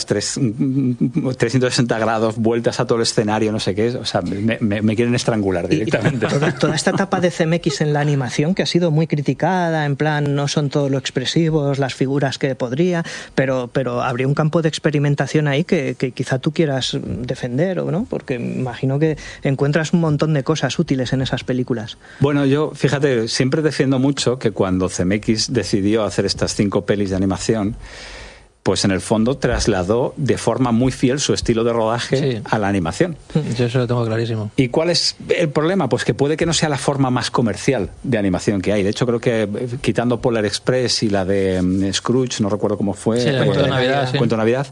360 grados, vueltas a todo el escenario, no sé qué, o sea, me quieren estrangular directamente. Toda esta etapa de CMX en la animación, que ha sido muy criticada, en plan, no son todo lo expresivos, las figuras que podría, pero habría un campo de experimentación ahí que quizá tú quieras defender, ¿o no? Porque imagino que encuentras un montón de cosas útiles en esas películas. Bueno, yo, fíjate, siempre defiendo mucho que cuando CMX decidió hacer estas 5 pelis de animación, pues en el fondo trasladó de forma muy fiel su estilo de rodaje a la animación. Yo eso lo tengo clarísimo. ¿Y cuál es el problema? Pues que puede que no sea la forma más comercial de animación que hay. De hecho, creo que quitando Polar Express y la de Scrooge, no recuerdo cómo fue, Cuento de Navidad, Cuento de Navidad,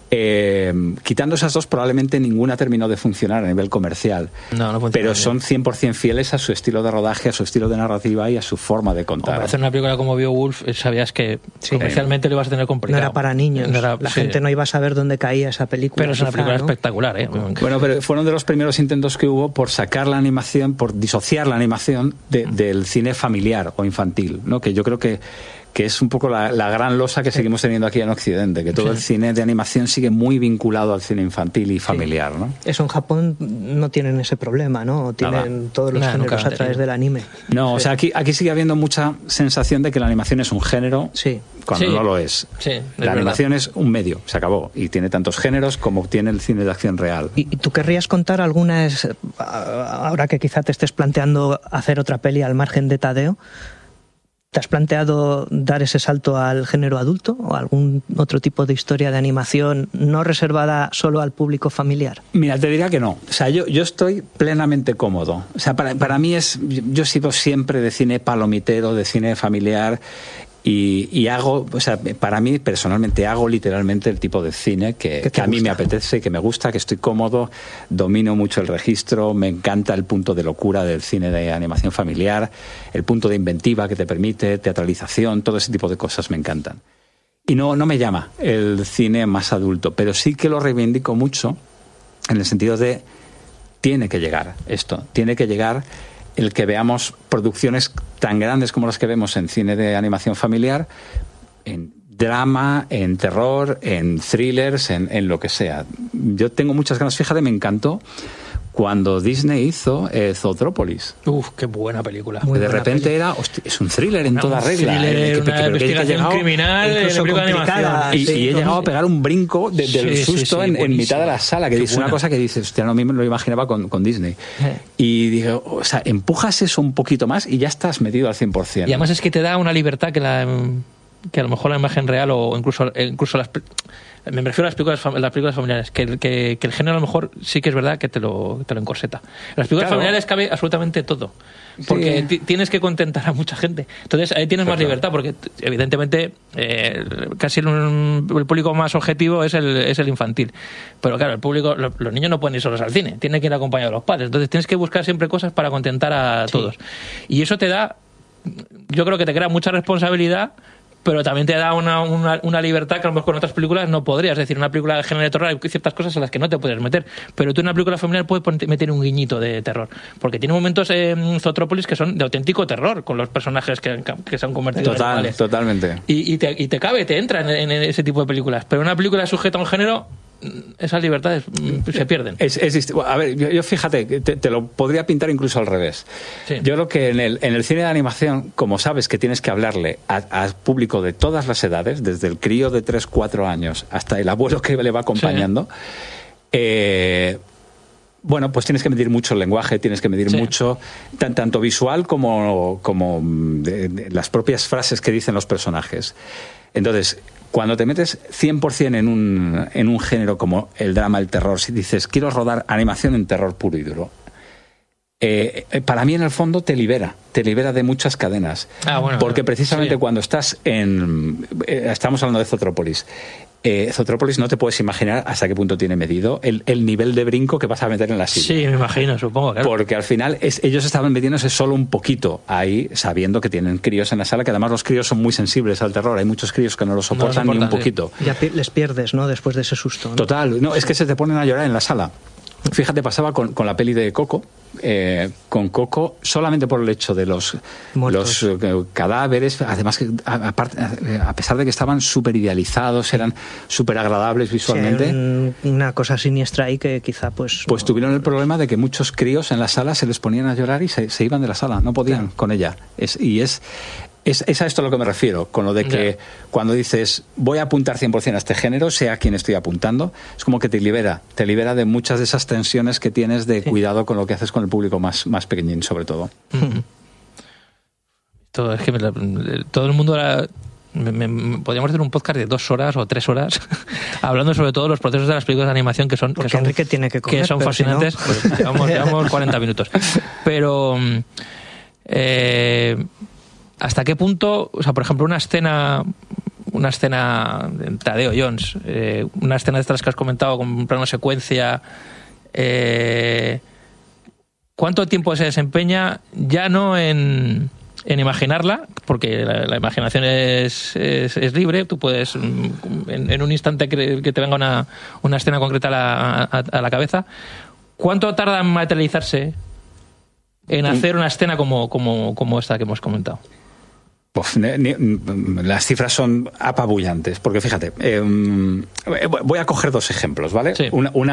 quitando esas 2 probablemente ninguna terminó de funcionar a nivel comercial, pero son 100% fieles a su estilo de rodaje, a su estilo de narrativa y a su forma de contar. Para hacer una película como Beowulf sabías que comercialmente lo ibas a tener complicado. No era para niños, la gente no iba a saber dónde caía esa película. Pero es una película espectacular, ¿eh? Bueno, pero fueron de los primeros intentos que hubo por sacar la animación, por disociar la animación del cine familiar o infantil, ¿no? Que yo creo que es un poco la gran losa que seguimos teniendo aquí en Occidente, que todo el cine de animación sigue muy vinculado al cine infantil y familiar, ¿no? Eso en Japón no tienen ese problema, ¿no? Tienen todos los géneros a través del anime. No, o sea, aquí sigue habiendo mucha sensación de que la animación es un género cuando no lo es. La animación es un medio, se acabó, y tiene tantos géneros como tiene el cine de acción real. ¿Y tú querrías contar algunas, ahora que quizá te estés planteando hacer otra peli al margen de Tadeo? ¿Te has planteado dar ese salto al género adulto o algún otro tipo de historia de animación no reservada solo al público familiar? Mira, te diría que no. O sea, yo estoy plenamente cómodo. O sea, para mí yo he sido siempre de cine palomitero, de cine familiar. Y hago, o sea, para mí personalmente hago literalmente el tipo de cine que a mí me apetece, que me gusta, que estoy cómodo, domino mucho el registro, me encanta el punto de locura del cine de animación familiar, el punto de inventiva que te permite, teatralización, todo ese tipo de cosas me encantan. Y no me llama el cine más adulto, pero sí que lo reivindico mucho en el sentido de tiene que llegar esto, tiene que llegar el que veamos producciones tan grandes como las que vemos en cine de animación familiar, en drama, en terror, en thrillers, en lo que sea. Yo tengo muchas ganas. Fíjate, me encantó cuando Disney hizo Zootrópolis. Uf, qué buena película. De repente es un thriller en toda regla. Una investigación criminal, complicada. Y he llegado a pegar un brinco del susto en mitad de la sala, que es una cosa que dices, hostia, no me lo imaginaba con Disney. Y dije, o sea, empujas eso un poquito más y ya estás metido al 100%. Y además es que te da una libertad que a lo mejor la imagen real o incluso me refiero a las películas familiares, que el género a lo mejor sí que es verdad que te lo encorseta. En las películas familiares cabe absolutamente todo, porque tienes que contentar a mucha gente. Entonces ahí tienes más libertad, porque evidentemente casi el público más objetivo es el infantil. Pero claro, los niños no pueden ir solos al cine, tienen que ir acompañados de los padres. Entonces tienes que buscar siempre cosas para contentar a todos. Y eso te da, yo creo que te crea mucha responsabilidad, pero también te da una libertad que a lo mejor con otras películas no podrías. Es decir, una película de género de terror hay ciertas cosas en las que no te puedes meter, pero tú en una película familiar puedes meter un guiñito de terror, porque tiene momentos en Zootropolis que son de auténtico terror, con los personajes que se han convertido en animales. Totalmente. Y te cabe, te entra en ese tipo de películas, pero una película sujeta a un género, esas libertades se pierden. A ver, yo fíjate, te lo podría pintar incluso al revés. Sí. Yo creo que en el cine de animación, como sabes que tienes que hablarle al público de todas las edades, desde el crío de 3-4 años hasta el abuelo que le va acompañando, bueno, pues tienes que medir mucho el lenguaje, tienes que medir mucho, tanto visual como de las propias frases que dicen los personajes. Entonces, cuando te metes 100% en un género como el drama, el terror, si dices, quiero rodar animación en terror puro y duro, para mí en el fondo te libera de muchas cadenas. Porque precisamente cuando estás estamos hablando de Zootropolis. Zootropolis no te puedes imaginar hasta qué punto tiene medido el nivel de brinco que vas a meter en la silla. Sí, me imagino, supongo, claro. Porque al final ellos estaban metiéndose solo un poquito ahí, sabiendo que tienen críos en la sala, que además los críos son muy sensibles al terror. Hay muchos críos que no lo soportan ni un poquito. Ya les pierdes, ¿no? Después de ese susto, ¿no? Total, no, es que se te ponen a llorar en la sala. Fíjate, pasaba con la peli de Coco. Con Coco, solamente por el hecho de los cadáveres, además que a pesar de que estaban súper idealizados, eran súper agradables visualmente. Sí, una cosa siniestra ahí que quizá pues tuvieron el problema de que muchos críos en la sala se les ponían a llorar y se iban de la sala, no podían con ella. Es a esto a lo que me refiero, con lo de que cuando dices voy a apuntar 100% a este género, sea quien estoy apuntando, es como que te libera de muchas de esas tensiones que tienes de cuidado con lo que haces con el público más pequeñín, sobre todo. Es que todo el mundo podríamos hacer un podcast de 2 horas o 3 horas hablando sobre todo los procesos de las películas de animación que son Enrique tiene que comer, que son fascinantes. Si no... pues llevamos 40 minutos. Pero ¿hasta qué punto, o sea, por ejemplo, una escena de Tadeo Jones, una escena de estas que has comentado con un plano secuencia, ¿cuánto tiempo se desempeña ya no en imaginarla? Porque la imaginación es libre, tú puedes en un instante que te venga una escena concreta a la cabeza. ¿Cuánto tarda en materializarse en hacer una escena como esta que hemos comentado? Las cifras son apabullantes, porque fíjate, voy a coger 2 ejemplos, ¿vale? Sí.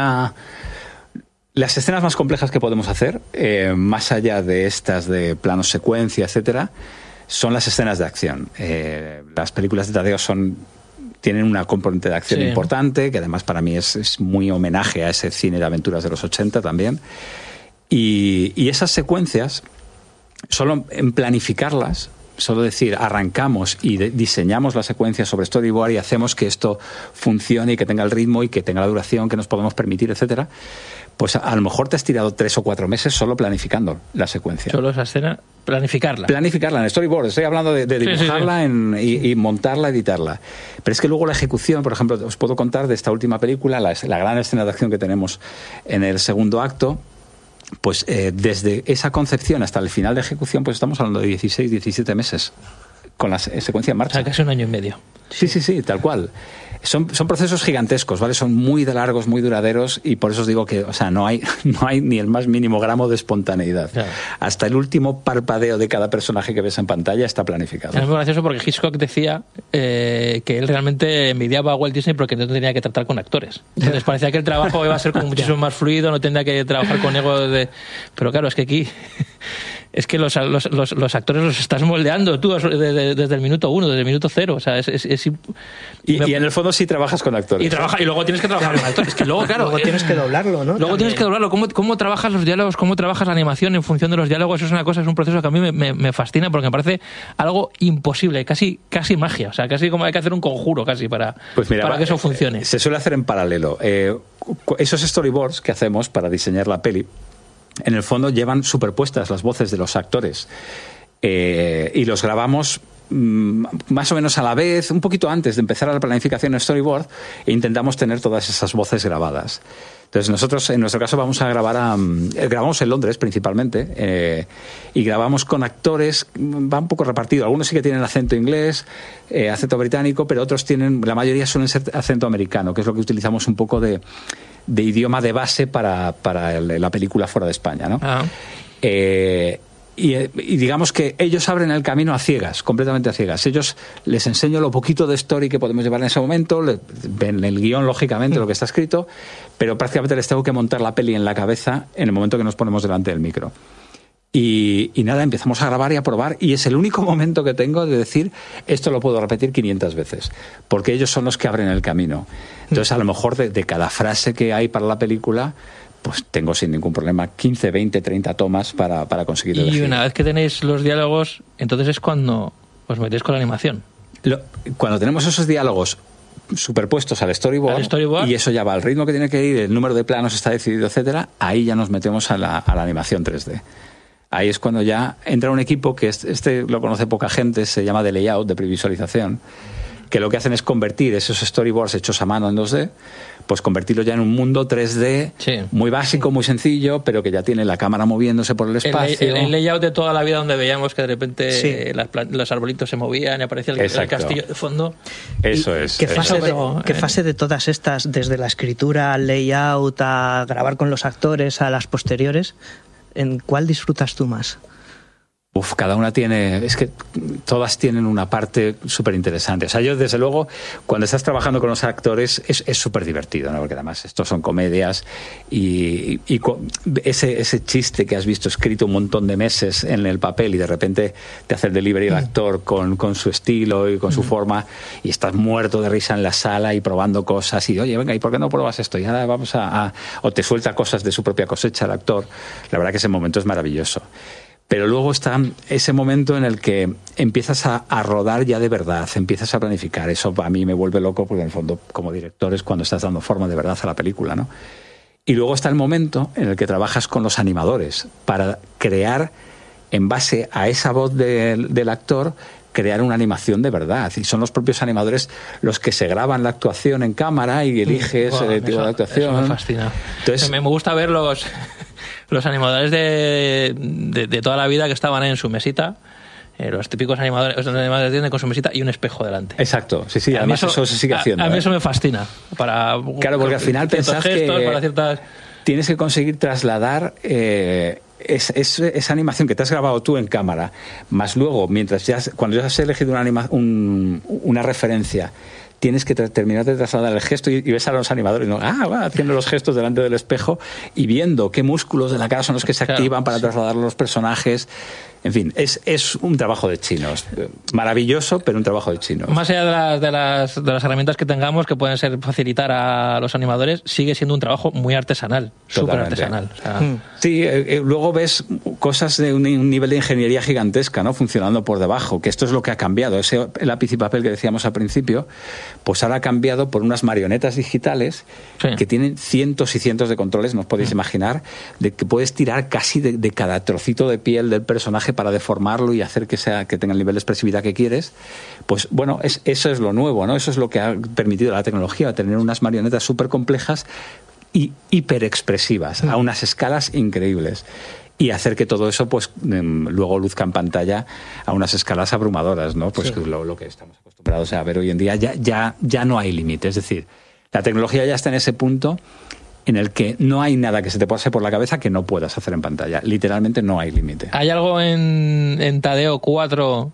Las escenas más complejas que podemos hacer, más allá de estas de planos secuencia, etcétera, son las escenas de acción. Las películas de Tadeo tienen una componente de acción importante, que además para mí es muy homenaje a ese cine de aventuras de los 80 también. Y esas secuencias, solo en planificarlas, solo decir, arrancamos y diseñamos la secuencia sobre storyboard y hacemos que esto funcione y que tenga el ritmo y que tenga la duración que nos podemos permitir, etcétera, pues a lo mejor te has tirado 3 o 4 meses solo planificando la secuencia. Solo esa escena, planificarla en storyboard. Estoy hablando de dibujarla y montarla, editarla. Pero es que luego la ejecución, por ejemplo, os puedo contar de esta última película, la gran escena de acción que tenemos en el segundo acto. Pues desde esa concepción hasta el final de ejecución, pues estamos hablando de 16, 17 meses con la secuencia en marcha. O sea, casi 1 año y medio. Sí, tal cual. Son procesos gigantescos, ¿vale? Son muy largos, muy duraderos, y por eso os digo que, o sea, no hay ni el más mínimo gramo de espontaneidad. Claro. Hasta el último parpadeo de cada personaje que ves en pantalla está planificado. Es muy gracioso porque Hitchcock decía que él realmente envidiaba a Walt Disney porque no tenía que tratar con actores. Entonces parecía que el trabajo iba a ser como muchísimo más fluido, no tendría que trabajar con egos de... Pero claro, es que aquí es que los actores los estás moldeando tú desde el minuto 1, desde el minuto 0. O sea, y en el fondo sí trabajas con actores. Y luego tienes que trabajar con actores. Es que luego, claro, luego tienes que doblarlo, ¿no? Luego tienes que doblarlo. ¿Cómo trabajas los diálogos? ¿Cómo trabajas la animación en función de los diálogos? Eso es un proceso que a mí me fascina porque me parece algo imposible, casi magia. O sea, casi como hay que hacer un conjuro casi para que eso funcione. Se suele hacer en paralelo. Esos storyboards que hacemos para diseñar la peli, en el fondo llevan superpuestas las voces de los actores y los grabamos más o menos a la vez, un poquito antes de empezar la planificación en storyboard, e intentamos tener todas esas voces grabadas. Entonces nosotros, en nuestro caso, vamos a grabar grabamos en Londres principalmente, y grabamos con actores, va un poco repartido. Algunos sí que tienen acento inglés, acento británico, pero otros la mayoría suelen ser acento americano, que es lo que utilizamos un poco de idioma de base para la película fuera de España, ¿no? Y digamos que ellos abren el camino a ciegas, completamente a ciegas. Ellos les enseño lo poquito de story que podemos llevar en ese momento, ven el guión, lógicamente, lo que está escrito, pero prácticamente les tengo que montar la peli en la cabeza en el momento que nos ponemos delante del micro. Y nada, empezamos a grabar y a probar, y es el único momento que tengo de decir, esto lo puedo repetir 500 veces, porque ellos son los que abren el camino. Entonces, a lo mejor de cada frase que hay para la película, pues tengo sin ningún problema 15, 20, 30 tomas para conseguir elegir. Y una vez que tenéis los diálogos, entonces es cuando os metéis con la animación. Cuando tenemos esos diálogos superpuestos al storyboard, y eso ya va al ritmo que tiene que ir, el número de planos está decidido, etcétera, ahí ya nos metemos a la animación 3D. Ahí es cuando ya entra un equipo que lo conoce poca gente, se llama de layout, de previsualización, que lo que hacen es convertir esos storyboards hechos a mano en 2D, pues convertirlo ya en un mundo 3D, sí, muy básico, muy sencillo, pero que ya tiene la cámara moviéndose por el espacio. El layout de toda la vida, donde veíamos que de repente los arbolitos se movían y aparecía el castillo de fondo. Eso es. ¿Qué fase de todas estas, desde la escritura, al layout, a grabar con los actores, a las posteriores, en cuál disfrutas tú más? Cada una es que todas tienen una parte súper interesante. O sea, yo desde luego, cuando estás trabajando con los actores, es súper divertido, ¿no? Porque además estos son comedias y ese chiste que has visto escrito un montón de meses en el papel y de repente te hace el delivery el actor con su estilo y con su forma, y estás muerto de risa en la sala y probando cosas y, oye, venga, ¿y por qué no pruebas esto? Y ahora vamos o te suelta cosas de su propia cosecha el actor. La verdad que ese momento es maravilloso. Pero luego está ese momento en el que empiezas a rodar ya de verdad, empiezas a planificar. Eso a mí me vuelve loco porque en el fondo, como director, es cuando estás dando forma de verdad a la película, ¿no? Y luego está el momento en el que trabajas con los animadores para crear, en base a esa voz del actor, crear una animación de verdad. Y son los propios animadores los que se graban la actuación en cámara y eliges el tipo de actuación. Eso me fascina. Entonces, me gusta ver los animadores de toda la vida que estaban en su mesita, los típicos animadores de Disney con su mesita y un espejo delante. Exacto, sí, además eso se sigue haciendo. A mí eso me fascina. Claro, porque al final pensás que tienes que conseguir trasladar esa animación que te has grabado tú en cámara, más luego, cuando ya has elegido una referencia, tienes que terminar de trasladar el gesto y ves a los animadores haciendo los gestos delante del espejo y viendo qué músculos de la cara son los que se activan para trasladar los personajes. En fin, es un trabajo de chinos. Maravilloso, pero un trabajo de chinos. Más allá de las herramientas que tengamos, que pueden ser facilitar a los animadores, sigue siendo un trabajo muy artesanal, súper artesanal. O sea, sí, luego ves cosas de un nivel de ingeniería gigantesca, ¿no? Funcionando por debajo, que esto es lo que ha cambiado. Ese lápiz y papel que decíamos al principio, pues ahora ha cambiado por unas marionetas digitales que tienen cientos y cientos de controles, no os podéis imaginar, de que puedes tirar casi de cada trocito de piel del personaje para deformarlo y hacer que tenga el nivel de expresividad que quieres. Pues bueno, eso es lo nuevo, ¿no? Eso es lo que ha permitido la tecnología, tener unas marionetas súper complejas y hiperexpresivas a unas escalas increíbles. Y hacer que todo eso pues luego luzca en pantalla a unas escalas abrumadoras, ¿no? Pues lo que estamos acostumbrados a ver hoy en día ya no hay límite. Es decir, la tecnología ya está en ese punto en el que no hay nada que se te pase por la cabeza que no puedas hacer en pantalla. Literalmente no hay límite. ¿Hay algo en Tadeo 4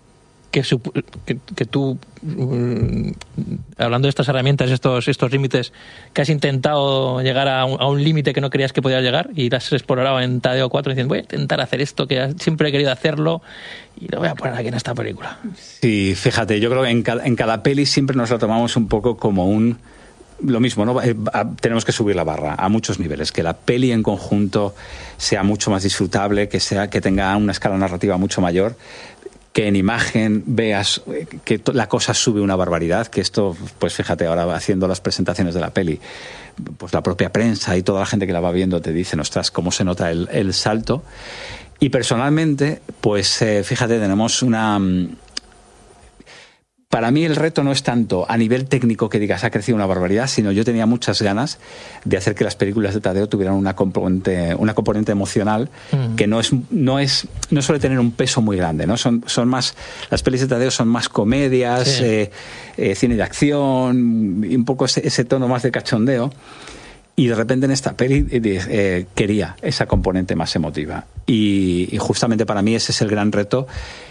que tú, hablando de estas herramientas, estos límites, que has intentado llegar a un límite que no creías que podías llegar y las has explorado en Tadeo 4 diciendo, voy a intentar hacer esto que siempre he querido hacerlo y lo voy a poner aquí en esta película? Sí, fíjate, yo creo que en cada peli siempre nos lo tomamos un poco como lo mismo, ¿no? Tenemos que subir la barra a muchos niveles, que la peli en conjunto sea mucho más disfrutable, que tenga una escala narrativa mucho mayor, que en imagen veas que la cosa sube una barbaridad, que esto, pues fíjate, ahora haciendo las presentaciones de la peli, pues la propia prensa y toda la gente que la va viendo te dicen, ostras, cómo se nota el salto. Y personalmente, pues fíjate, tenemos Para mí el reto no es tanto a nivel técnico que digas ha crecido una barbaridad, sino yo tenía muchas ganas de hacer que las películas de Tadeo tuvieran una componente emocional que no suele tener un peso muy grande, ¿no? Son más, las pelis de Tadeo son más comedias, sí. Cine de acción, y un poco ese tono más de cachondeo. Y de repente en esta peli quería esa componente más emotiva. Y justamente para mí ese es el gran reto.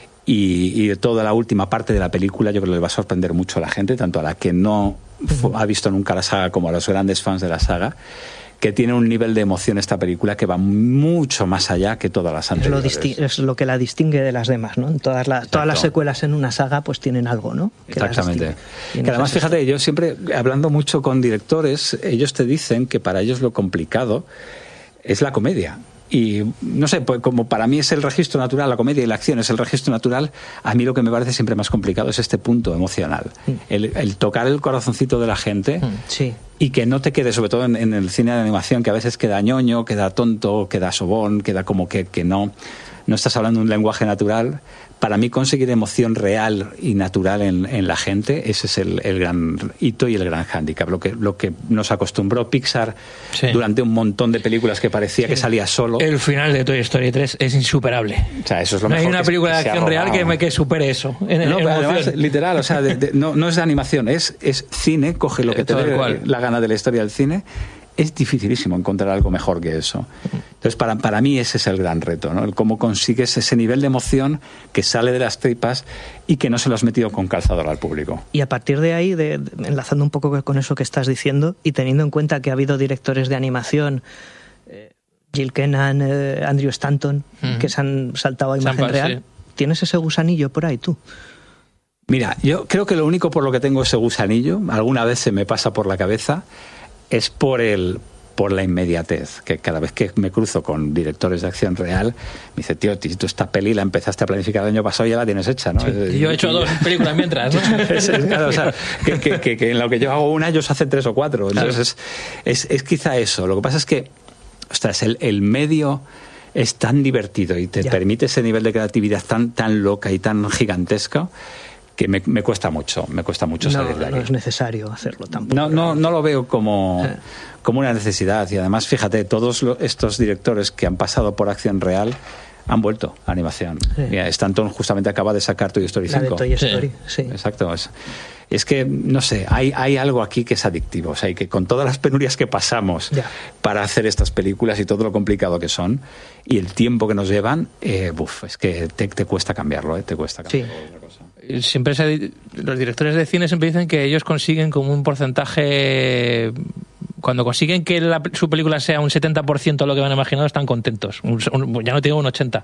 Y toda la última parte de la película yo creo que le va a sorprender mucho a la gente, tanto a la que no ha visto nunca la saga como a los grandes fans de la saga, que tiene un nivel de emoción esta película que va mucho más allá que todas las anteriores. Es lo que la distingue de las demás, ¿no? Todas las secuelas en una saga pues tienen algo, ¿no? Que exactamente. Que además, fíjate, yo siempre, hablando mucho con directores, ellos te dicen que para ellos lo complicado es la comedia. Y no sé, pues como para mí es el registro natural, la comedia y la acción es el registro natural, a mí lo que me parece siempre más complicado es este punto emocional. El tocar el corazoncito de la gente sí. Y que no te quede, sobre todo en el cine de animación, que a veces queda ñoño, queda tonto, queda sobón, queda como que no estás hablando un lenguaje natural. Para mí conseguir emoción real y natural en la gente, ese es el gran hito y el gran hándicap. Lo que nos acostumbró Pixar durante un montón de películas que parecía que salía solo. El final de Toy Story 3 es insuperable. O sea, eso es lo mejor. No hay una película de acción real que supere eso. Además, literal, o sea, no es de animación, es cine, coge lo que te dé la gana de la historia del cine. Es dificilísimo encontrar algo mejor que eso. Entonces, para mí ese es el gran reto, ¿no? El cómo consigues ese nivel de emoción que sale de las tripas y que no se lo has metido con calzador al público. Y a partir de ahí, enlazando un poco con eso que estás diciendo y teniendo en cuenta que ha habido directores de animación, Jill Kennan, Andrew Stanton, que se han saltado a imagen real, sí. ¿Tienes ese gusanillo por ahí tú? Mira, yo creo que lo único por lo que tengo ese gusanillo, alguna vez se me pasa por la cabeza, es por la inmediatez, que cada vez que me cruzo con directores de acción real, me dice, tío, tú esta peli la empezaste a planificar el año pasado y ya la tienes hecha, ¿no? Sí, yo he hecho 2 películas mientras, ¿no? Claro, o sea, que en lo que yo hago una, ellos hacen 3 o 4. Entonces, claro. es quizá eso. Lo que pasa es que, ostras, el medio es tan divertido y te permite ese nivel de creatividad tan loca y tan gigantesca, que me cuesta mucho salir de ahí. No es necesario hacerlo tampoco. No lo veo como una necesidad. Y además, fíjate, todos estos directores que han pasado por acción real han vuelto a animación. Sí. Mira, Stanton justamente acaba de sacar Toy Story 5. La de Toy Story, sí. Exacto. Es que, no sé, hay algo aquí que es adictivo. O sea, y que con todas las penurias que pasamos para hacer estas películas y todo lo complicado que son y el tiempo que nos llevan, es que te cuesta cambiarlo, te cuesta cambiarlo. Sí. Otra cosa. Siempre los directores de cine siempre dicen que ellos consiguen como un porcentaje, cuando consiguen que su película sea un 70% de lo que van imaginado, están contentos. Ya no te digo un 80%.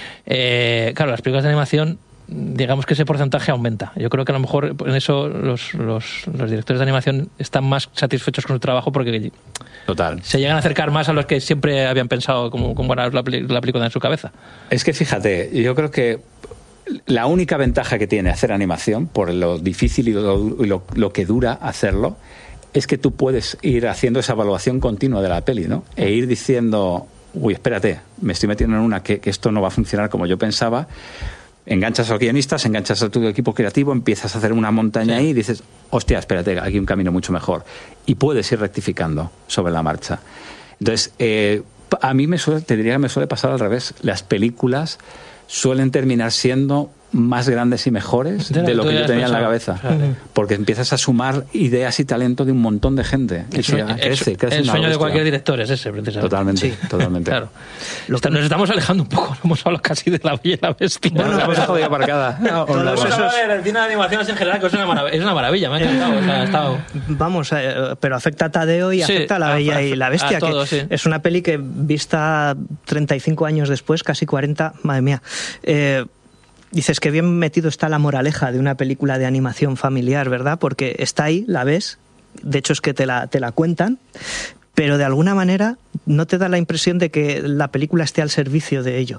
Claro, las películas de animación, digamos que ese porcentaje aumenta. Yo creo que a lo mejor en eso los directores de animación están más satisfechos con su trabajo porque total se llegan a acercar más a los que siempre habían pensado cómo era la película en su cabeza. Es que fíjate, yo creo que la única ventaja que tiene hacer animación, por lo difícil y lo que dura hacerlo, es que tú puedes ir haciendo esa evaluación continua de la peli, ¿no? E ir diciendo, uy, espérate, me estoy metiendo en una que esto no va a funcionar como yo pensaba. Enganchas a los guionistas, enganchas a tu equipo creativo, empiezas a hacer una montaña ahí y dices, hostia, espérate, aquí hay un camino mucho mejor. Y puedes ir rectificando sobre la marcha. Entonces, a mí te diría que me suele pasar al revés. Las películas suelen terminar siendo más grandes y mejores de lo que yo tenía en la cabeza. Porque empiezas a sumar ideas y talento de un montón de gente. Y crece el sueño de cualquier director es ese, precisamente. Totalmente. Claro. Nos estamos alejando un poco, hemos hablado casi de La Bella y la Bestia. Bueno, la hemos jodido aparcada. El cine de animación en general, que es una maravilla, me ha encantado. Vamos, pero afecta a Tadeo y afecta a La Bella y la Bestia, todo, que es una peli que vista 35 años después, casi 40, madre mía. Dices que bien metido está la moraleja de una película de animación familiar, ¿verdad? Porque está ahí, la ves, de hecho es que te la cuentan, pero de alguna manera no te da la impresión de que la película esté al servicio de ello.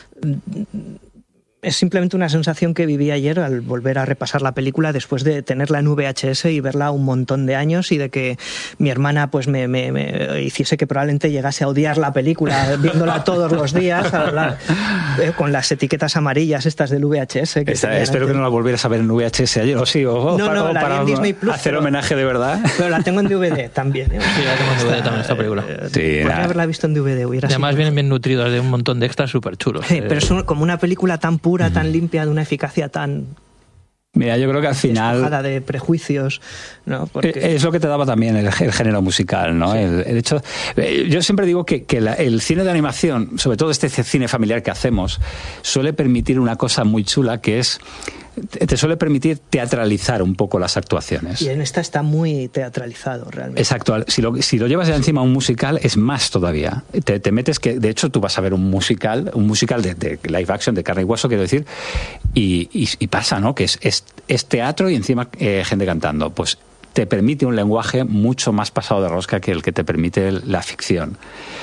Es simplemente una sensación que viví ayer al volver a repasar la película después de tenerla en VHS y verla un montón de años, y de que mi hermana pues me hiciese que probablemente llegase a odiar la película viéndola todos los días con las etiquetas amarillas estas del VHS. Espero que no la volvieras a ver en VHS ayer, o sí, para en Disney Plus, hacer homenaje de verdad. Pero la tengo en DVD también. Sí, la tengo en DVD también, esta película. Podría haberla visto en DVD. Además vienen bien nutridos de un montón de extras súper chulos. Sí, pero es como una película tan pura, tan limpia, de una eficacia tan... Mira, yo creo que al final... despojada de prejuicios, ¿no? Porque... Es lo que te daba también el género musical, ¿no? Sí. El hecho... Yo siempre digo que el cine de animación, sobre todo este cine familiar que hacemos, suele permitir una cosa muy chula, que es... te suele permitir teatralizar un poco las actuaciones. Y en esta está muy teatralizado, realmente. Exacto. Si lo llevas encima a un musical, es más todavía. Te metes que... De hecho, tú vas a ver un musical de live action, de carne y hueso, quiero decir, y pasa, ¿no? Que es teatro y encima gente cantando. Pues te permite un lenguaje mucho más pasado de rosca que el que te permite la ficción.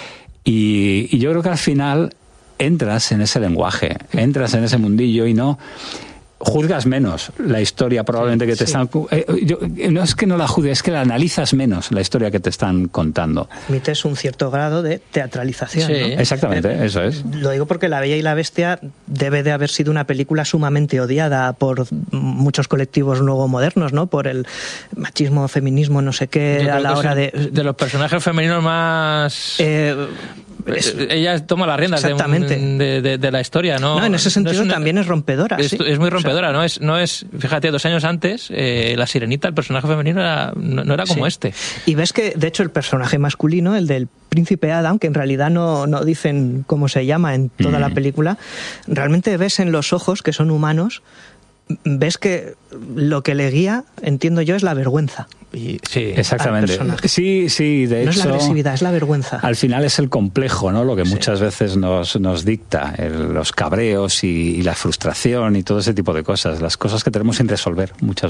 Y yo creo que al final entras en ese lenguaje, entras en ese mundillo y no... juzgas menos la historia probablemente que te están... no es que no la juzgues, es que la analizas menos, la historia que te están contando. Admites un cierto grado de teatralización, ¿no? Exactamente, eso es. Lo digo porque La Bella y la Bestia debe de haber sido una película sumamente odiada por muchos colectivos luego modernos, ¿no? Por el machismo, feminismo, no sé qué, a la hora de los personajes femeninos más... ella toma las riendas de la historia, ¿no? No, en ese sentido también es rompedora. Es muy rompedora, no es. Fíjate, 2 años antes, La Sirenita, el personaje femenino no era como este. Y ves que, de hecho, el personaje masculino, el del príncipe Adam, que en realidad no dicen cómo se llama en toda la película, realmente ves en los ojos, que son humanos, ves que lo que le guía, entiendo yo, es la vergüenza. Sí, exactamente. Sí, de hecho... No es la agresividad, es la vergüenza. Al final es el complejo, ¿no? Lo que muchas veces nos dicta, los cabreos y la frustración y todo ese tipo de cosas, las cosas que tenemos sin resolver muchas